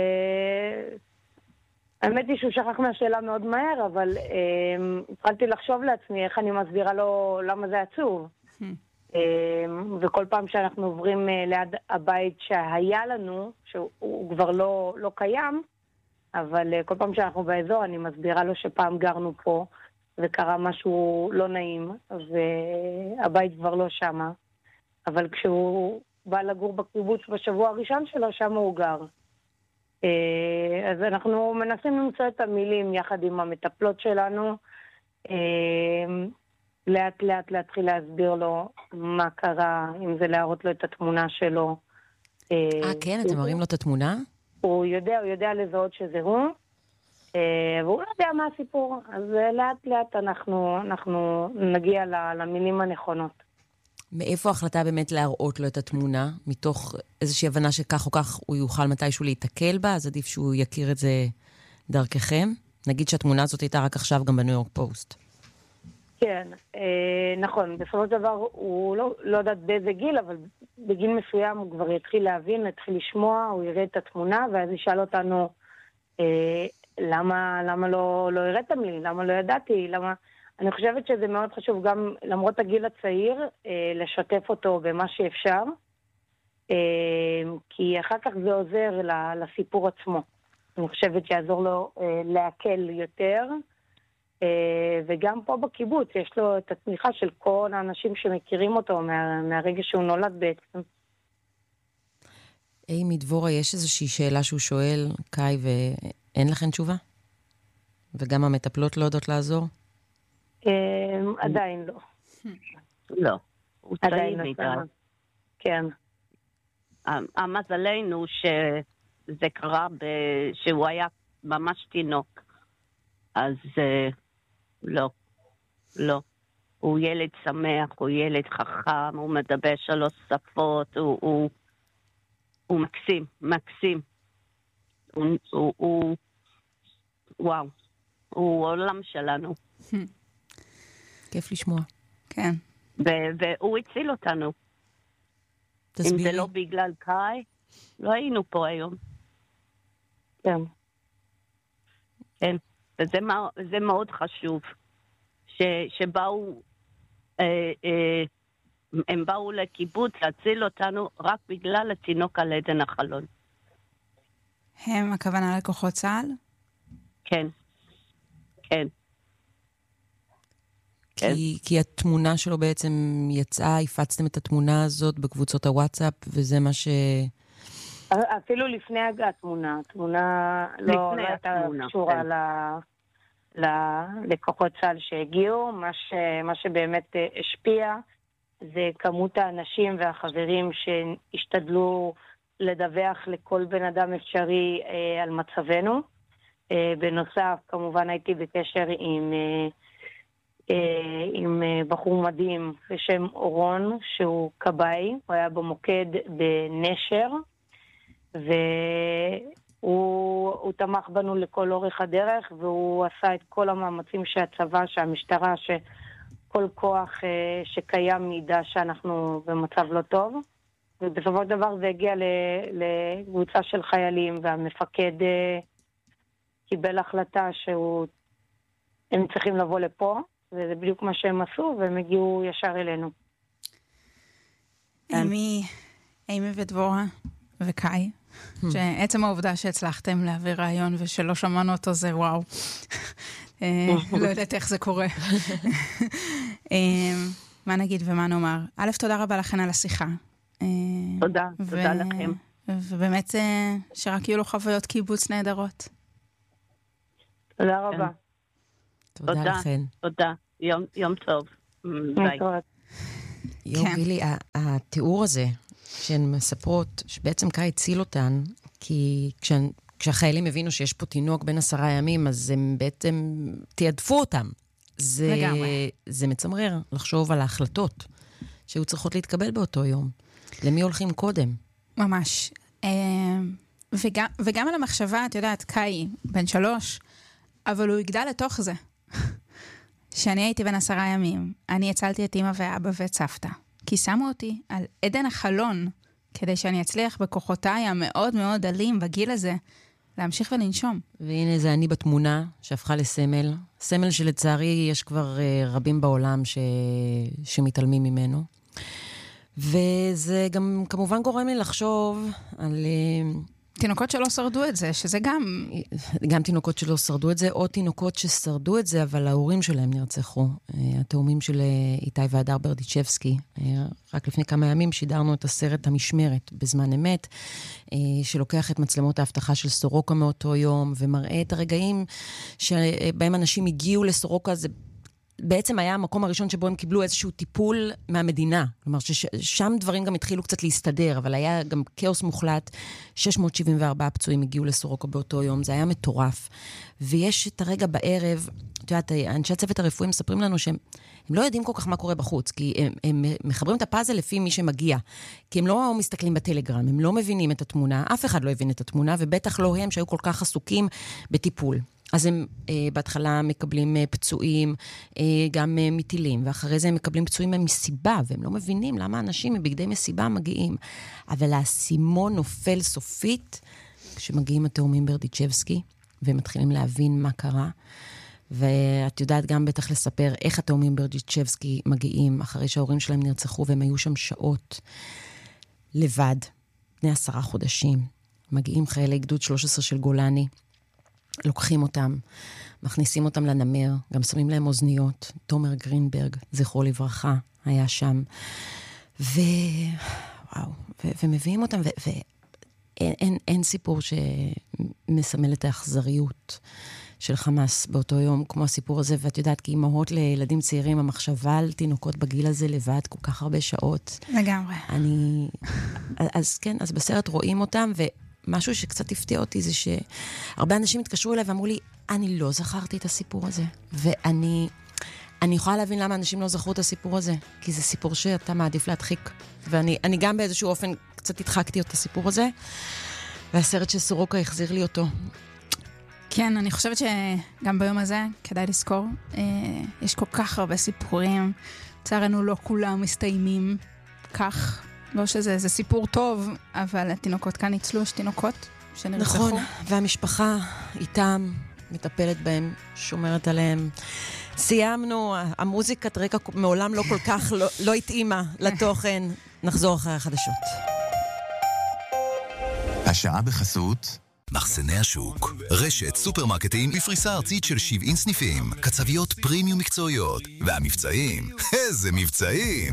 והאמת היא שהוא שכח מהשאלה מאוד מהר, אבל התחלתי לחשוב לעצמי איך אני מסבירה לו למה זה עצוב. וכל פעם שאנחנו עוברים ליד הבית שהיה לנו, שהוא כבר לא, לא קיים, אבל כל פעם שאנחנו באזור אני מסבירה לו שפעם גרנו פה וקרה משהו לא נעים, והבית כבר לא שמה, אבל כשהוא בא לגור בקיבוץ בשבוע הראשון שלו, שם הוא גר. אז אנחנו מנסים למצוא את המילים יחד עם המטפלות שלנו, לאט לאט להתחיל להסביר לו מה קרה, אם זה להראות לו את התמונה שלו. אה, כן? אתם מראים לו את התמונה? הוא יודע, הוא יודע לזהות שזה הוא, והוא לא יודע מה הסיפור. אז לאט לאט אנחנו, אנחנו נגיע למילים הנכונות. מאיפה ההחלטה באמת להראות לו את התמונה? מתוך איזושהי הבנה שכך או כך הוא יוכל מתישהו להתקל בה, אז עדיף שהוא יכיר את זה דרככם? נגיד שהתמונה הזאת הייתה רק עכשיו גם בניו יורק פוסט. כן, אה, נכון. בסופו של דבר הוא לא, לא יודעת באיזה גיל, אבל בגיל מסוים הוא כבר יתחיל להבין, יתחיל לשמוע, הוא יראה את התמונה, ואז ישאל אותנו אה, למה, למה לא, לא הראיתם לי, למה לא ידעתי, למה... אני חושבת שזה מאוד חשוב גם, למרות הגיל הצעיר, אה, לשתף אותו במה שאפשר, אה, כי אחר כך זה עוזר לסיפור עצמו. אני חושבת שיעזור לו אה, להקל יותר, וגם פה בקיבוץ יש לו את התמיכה של כל האנשים שמכירים אותו מה, מהרגע שהוא נולד בעצם. היי, מדבורה, יש איזושהי שאלה שהוא שואל, קאי, ואין לכם תשובה? וגם המטפלות לא יודעות לעזור? עדיין לא. לא, הוא צעיר מדי. כן. המזלנו שזה קרה שהוא היה ממש תינוק. אז לא, לא. הוא ילד שמח, הוא ילד חכם, הוא מדבר שלוש שפות, הוא, הוא, הוא מקסים, מקסים. הוא, הוא, הוא, וואו, הוא עולם שלנו. כיף לשמוע. כן. והוא הציל אותנו. תסבירי. אם זה לא בגלל קאי, לא היינו פה היום. כן. כן. וזה זה מאוד חשוב, ש, שבאו, אה, אה, הם באו לקיבוץ להציל אותנו רק בגלל התינוק על עדן החלון. הם, הכוונה לכוחות צה"ל? כן, כן. כי, כי התמונה שלו בעצם יצאה, הפצתם את התמונה הזאת בקבוצות הוואטסאפ, וזה מה ש... אפילו לפני התמונה, התמונה לא הייתה קשורה ל... לכוחות צה"ל שהגיעו. מה, ש... מה שבאמת השפיע זה כמות האנשים והחברים שהשתדלו לדווח לכל בן אדם אפשרי אה, על מצבנו. אה, בנוסף, כמובן הייתי בקשר עם, אה, אה, עם בחור מדהים בשם אורון, שהוא קבאי, הוא היה במוקד בנשר, הוא, הוא תמך בנו לכל אורך הדרך, והוא עשה את כל המאמצים שהצבא, שהמשטרה, שכל כוח אה, שקיים מידע שאנחנו במצב לא טוב. ובסופו של דבר זה הגיע לקבוצה של חיילים, והמפקד אה, קיבל החלטה שהם צריכים לבוא לפה, וזה בדיוק מה שהם עשו, והם הגיעו ישר אלינו. אימי, אימי ודבורה וקאי, שעצם העובדה שהצלחתם להעביר רעיון ושלא שמענו אותו זה וואו. לא יודעת איך זה קורה. מה נגיד ומה נאמר? א', תודה רבה לכן על השיחה. תודה, תודה לכם. ובאמת שרק יהיו לו חוויות קיבוץ נהדרות. תודה רבה. תודה לכן. תודה. יום טוב. ביי. יום גילי, התיאור הזה שהן מספרות, שבעצם קאי הציל אותן, כי כשהחיילים הבינו שיש פה תינוק בין עשרה ימים, אז הם בעצם תיעדפו אותם. זה מצמרר לחשוב על ההחלטות שהיו צריכות להתקבל באותו יום. למי הולכים קודם? ממש. וגם, וגם על המחשבה, את יודעת, קאי, בן שלוש, אבל הוא יגדל לתוך זה. שאני הייתי בן עשרה ימים, אני הצלתי את אמא ואבא ואת סבתא. כי שמו אותי על עדן החלון, כדי שאני אצליח בכוחותיי המאוד מאוד דלים בגיל הזה, להמשיך ולנשום. והנה זה אני בתמונה שהפכה לסמל. סמל שלצערי יש כבר uh, רבים בעולם ש... שמתעלמים ממנו. וזה גם כמובן גורם לי לחשוב על... תינוקות שלא שרדו את זה, שזה גם... גם תינוקות שלא שרדו את זה, או תינוקות ששרדו את זה, אבל ההורים שלהם נרצחו. התאומים של איתי והדר ברדיצ'בסקי. רק לפני כמה ימים שידרנו את הסרט המשמרת בזמן אמת, שלוקח את מצלמות ההבטחה של סורוקה מאותו יום, ומראה את הרגעים שבהם אנשים הגיעו לסורוקה, זה... בעצם היה המקום הראשון שבו הם קיבלו איזשהו טיפול מהמדינה. כלומר, ששם דברים גם התחילו קצת להסתדר, אבל היה גם כאוס מוחלט. שש מאות שבעים וארבעה פצועים הגיעו לסורוקה באותו יום, זה היה מטורף. ויש את הרגע בערב, את יודעת, אנשי הצוות הרפואי מספרים לנו שהם הם לא יודעים כל כך מה קורה בחוץ, כי הם, הם מחברים את הפאזל לפי מי שמגיע. כי הם לא מסתכלים בטלגרם, הם לא מבינים את התמונה, אף אחד לא הבין את התמונה, ובטח לא הם שהיו כל כך עסוקים בטיפול. אז הם אה, בהתחלה מקבלים אה, פצועים, אה, גם אה, מטילים, ואחרי זה הם מקבלים פצועים ממסיבה, והם לא מבינים למה אנשים מבגדי מסיבה מגיעים. אבל הסימון נופל סופית, כשמגיעים התאומים ברדיצ'בסקי, והם מתחילים להבין מה קרה. ואת יודעת גם בטח לספר איך התאומים ברדיצ'בסקי מגיעים, אחרי שההורים שלהם נרצחו, והם היו שם שעות לבד, בני עשרה חודשים. מגיעים חיילי גדוד שלוש עשרה של גולני, לוקחים אותם, מכניסים אותם לנמר, גם שמים להם אוזניות. תומר גרינברג, זכרו לברכה, היה שם. ו... וואו, ו... ומביאים אותם, ואין אין, אין סיפור שמסמל את האכזריות של חמאס באותו יום, כמו הסיפור הזה, ואת יודעת, כי אימהות לילדים צעירים, המחשבה על תינוקות בגיל הזה לבד, כל כך הרבה שעות. לגמרי. אני... אז כן, אז בסרט רואים אותם, ו... משהו שקצת הפתיע אותי זה שהרבה אנשים התקשרו אליי ואמרו לי, אני לא זכרתי את הסיפור הזה. ואני אני יכולה להבין למה אנשים לא זכרו את הסיפור הזה, כי זה סיפור שאתה מעדיף להדחיק. ואני אני גם באיזשהו אופן קצת הדחקתי את הסיפור הזה, והסרט של סורוקה החזיר לי אותו. כן, אני חושבת שגם ביום הזה כדאי לזכור, אה, יש כל כך הרבה סיפורים, צערנו לא כולם מסתיימים כך. לא שזה זה סיפור טוב, אבל התינוקות כאן ניצלו, יש תינוקות שנרצחו. נכון, והמשפחה איתם, מטפלת בהם, שומרת עליהם. סיימנו, המוזיקת רקע מעולם לא כל כך לא, לא התאימה לתוכן. נחזור אחרי החדשות. השעה בחסות מחסני השוק, רשת סופרמרקטים בפריסה ארצית של שבעים סניפים, קצביות פרימיום מקצועיות, והמבצעים, איזה מבצעים!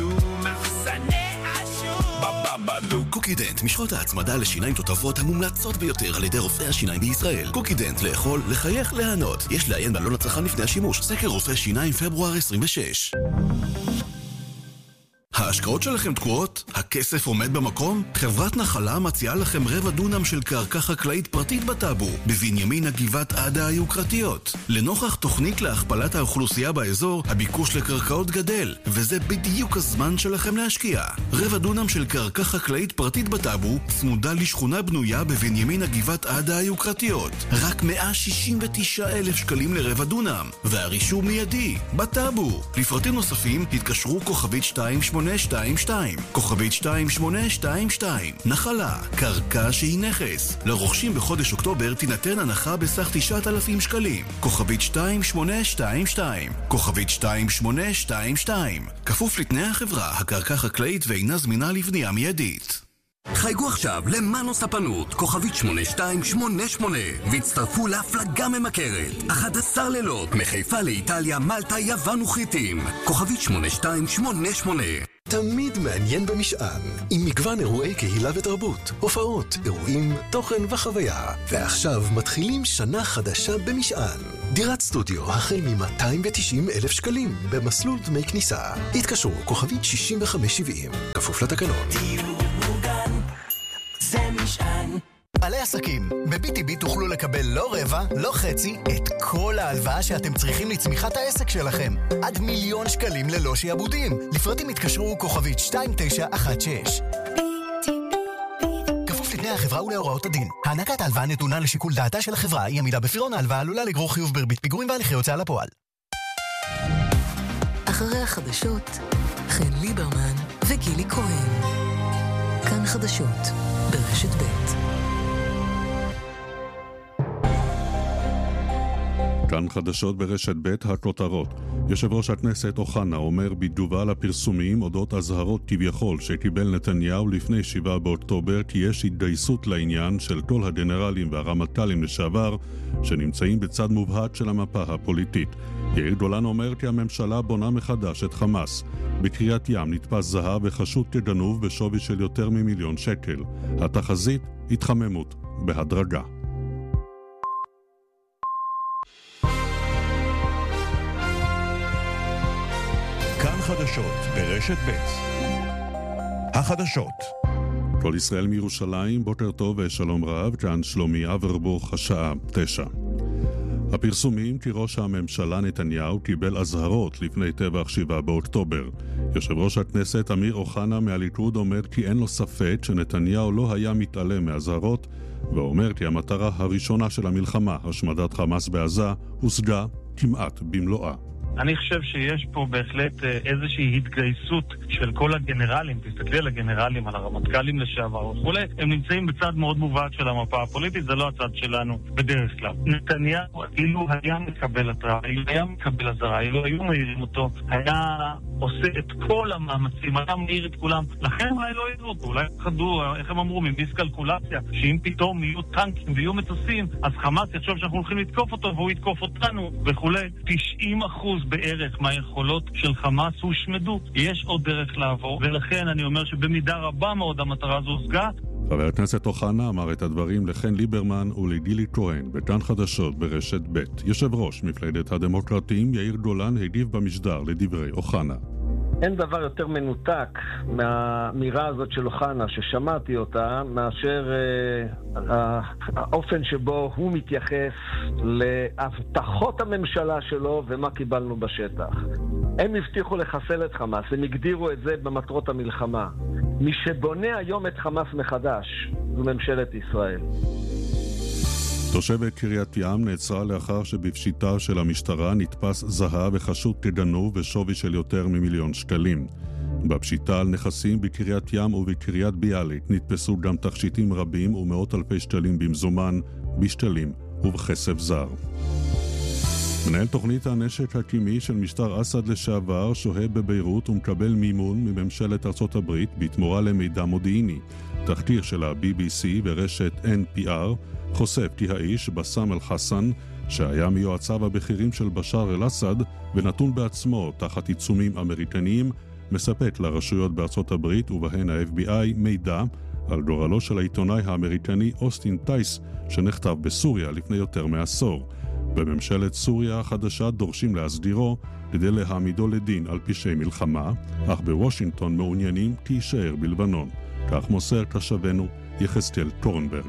קוקידנט, משחות ההצמדה לשיניים תותבות המומלצות ביותר על ידי רופאי השיניים בישראל. קוקידנט, לאכול, לחייך, להנות. יש לעיין בעלון הצרכן לפני השימוש. סקר רופאי שיניים פברואר עשרים ושש. ההשקעות שלכם תקועות? הכסף עומד במקום? חברת נחלה מציעה לכם רבע דונם של קרקע חקלאית פרטית בטאבו, בבנימין הגבעת עדה היוקרתיות. לנוכח תוכנית להכפלת האוכלוסייה באזור, הביקוש לקרקעות גדל, וזה בדיוק הזמן שלכם להשקיע. רבע דונם של קרקע חקלאית פרטית בטאבו, צמודה לשכונה בנויה בבנימין הגבעת עדה היוקרתיות. רק מאה שישים ותשעה אלף שקלים לרבע דונם, והרישום מיידי, בטאבו. לפרטים נוספים התקשרו כוכבית שתיים שמונה שתיים שתיים, כוכבית שתיים שמונה שתיים שתיים. נחלה, קרקע שהיא נכס. לרוכשים בחודש אוקטובר תינתן הנחה בסך תשעת אלפים שקלים. כוכבית שתיים שמונה שתיים שתיים, כוכבית שתיים שמונה שתיים שתיים. כפוף לתנאי החברה, הקרקע חקלאית ואינה זמינה לבנייה מיידית. חייגו עכשיו למאנו ספנות, כוכבית שמונה שתיים שמונה שמונה, והצטרפו להפלגה ממכרת. אחד עשר לילות, מחיפה לאיטליה, מלטה, יוון וחיטים. כוכבית שמונה שתיים שמונה שמונה. תמיד מעניין במשען, עם מגוון אירועי קהילה ותרבות, הופעות, אירועים, תוכן וחוויה. ועכשיו מתחילים שנה חדשה במשען. דירת סטודיו החל מ-מאתיים ותשעים אלף שקלים, במסלול דמי כניסה. התקשרו כוכבית שישים וחמש שבעים, כפוף לתקנון. זה משען. בעלי עסקים, ב-בי טי בי תוכלו לקבל לא רבע, לא חצי, את כל ההלוואה שאתם צריכים לצמיחת העסק שלכם. עד מיליון שקלים ללא שיעבודים. לפרטים התקשרו כוכבית שתיים תשע אחת שש. כפוף לתנאי החברה ולהוראות הדין. הענקת ההלוואה נתונה לשיקול דעתה של החברה, היא עמידה בפירעון ההלוואה עלולה לגרור חיוב בריבית פיגורים והליכי הוצאה לפועל. אחרי החדשות, חן ליברמן וגילי כהן. כאן חדשות ברשת ב'. כאן חדשות ברשת ב' הכותרות. יושב ראש הכנסת אוחנה אומר בתגובה לפרסומים אודות אזהרות כביכול שקיבל נתניהו לפני שבעה באוקטובר כי יש התגייסות לעניין של כל הגנרלים והרמטכ"לים לשעבר שנמצאים בצד מובהק של המפה הפוליטית. יאיר גולן אומר כי הממשלה בונה מחדש את חמאס. בקריית ים נתפס זהב וחשוד כגנוב בשווי של יותר ממיליון שקל. התחזית התחממות בהדרגה. כאן חדשות ברשת ב'. החדשות. כל ישראל מירושלים, בוקר טוב ושלום רב, כאן שלומי אברבוך, השעה תשע. הפרסומים כי ראש הממשלה נתניהו קיבל אזהרות לפני טבח שבעה באוקטובר. יושב ראש הכנסת אמיר אוחנה מהליכוד אומר כי אין לו ספק שנתניהו לא היה מתעלם מהאזהרות, ואומר כי המטרה הראשונה של המלחמה, השמדת חמאס בעזה, הושגה כמעט במלואה. אני חושב שיש פה בהחלט איזושהי התגייסות של כל הגנרלים, תסתכלי על הגנרלים, על הרמטכ"לים לשעבר וכולי, הם נמצאים בצד מאוד מובהק של המפה הפוליטית, זה לא הצד שלנו בדרך כלל. נתניהו, אילו היה מקבל התראה, אילו היה מקבל אזהרה, אילו היו מעירים אותו, היה עושה את כל המאמצים, היה מעיר את כולם, לכן אולי לא ידעו אותו, אולי חדו, איך הם אמרו, מביסקלקולציה, שאם פתאום יהיו טנקים ויהיו מטוסים, אז חמאס יחשוב שאנחנו הולכים לתקוף אותו והוא יתקוף אותנו וכולי. תשעים אחוז בערך מהיכולות של חמאס הושמדו. יש עוד דרך לעבור, ולכן אני אומר שבמידה רבה מאוד המטרה הזו הושגה. חבר הכנסת אוחנה אמר את הדברים לחן ליברמן ולגילי כהן בכאן חדשות ברשת ב'. יושב ראש מפלגת הדמוקרטים יאיר גולן הגיב במשדר לדברי אוחנה. אין דבר יותר מנותק מהאמירה הזאת של אוחנה, ששמעתי אותה, מאשר אה, האופן שבו הוא מתייחס להבטחות הממשלה שלו ומה קיבלנו בשטח. הם הבטיחו לחסל את חמאס, הם הגדירו את זה במטרות המלחמה. מי שבונה היום את חמאס מחדש זו ממשלת ישראל. תושבת קריית ים נעצרה לאחר שבפשיטה של המשטרה נתפס זהב וחשוד כגנוב בשווי של יותר ממיליון שקלים. בפשיטה על נכסים בקריית ים ובקריית ביאליק נתפסו גם תכשיטים רבים ומאות אלפי שקלים במזומן, בשקלים ובכסף זר. מנהל תוכנית הנשק הקימי של משטר אסד לשעבר שוהה בביירות ומקבל מימון מממשלת ארצות הברית בתמורה למידע מודיעיני. תחקיר של ה-בי בי סי ורשת אן פי אר חושף כי האיש בסם אל-חסן, שהיה מיועציו הבכירים של בשאר אל-אסד ונתון בעצמו תחת עיצומים אמריקניים, מספק לרשויות בארצות הברית ובהן ה-אף בי איי מידע על גורלו של העיתונאי האמריקני אוסטין טייס שנכתב בסוריה לפני יותר מעשור. בממשלת סוריה החדשה דורשים להסדירו כדי להעמידו לדין על פשעי מלחמה, אך בוושינגטון מעוניינים כי יישאר בלבנון. כך מוסר כתבנו יחזקאל טורנברג.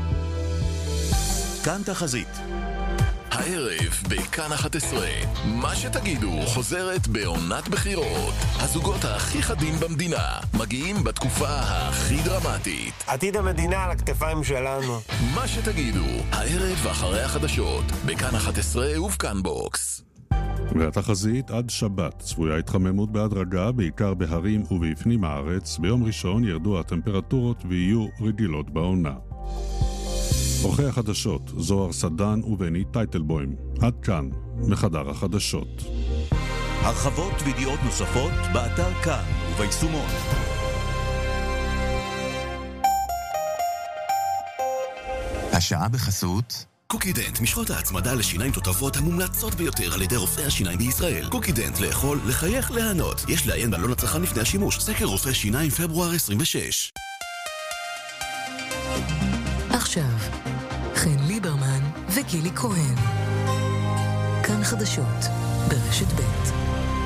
כאן תחזית. הערב בכאן אחת עשרה, מה שתגידו חוזרת בעונת בחירות. הזוגות הכי חדים במדינה מגיעים בתקופה הכי דרמטית. עתיד המדינה על הכתפיים שלנו. מה שתגידו, הערב אחרי החדשות, בכאן אחת עשרה ובכאן בוקס. והתחזית עד שבת, צפויה התחממות בהדרגה, בעיקר בהרים ובפנים הארץ. ביום ראשון ירדו הטמפרטורות ויהיו רגילות בעונה. אורחי החדשות, זוהר סדן ובני טייטלבוים. עד כאן, מחדר החדשות. הרחבות וידיעות נוספות באתר כאן וביישומון. השעה בחסות קוקידנט, משחות ההצמדה לשיניים תותבות המומלצות ביותר על ידי רופאי השיניים בישראל. קוקידנט, לאכול, לחייך, להנות. יש לעיין בעלון הצרכן לפני השימוש. סקר רופא שיניים פברואר עשרים ושש. עכשיו, חן ליברמן וגילי כהן. כאן חדשות ברשת ב'.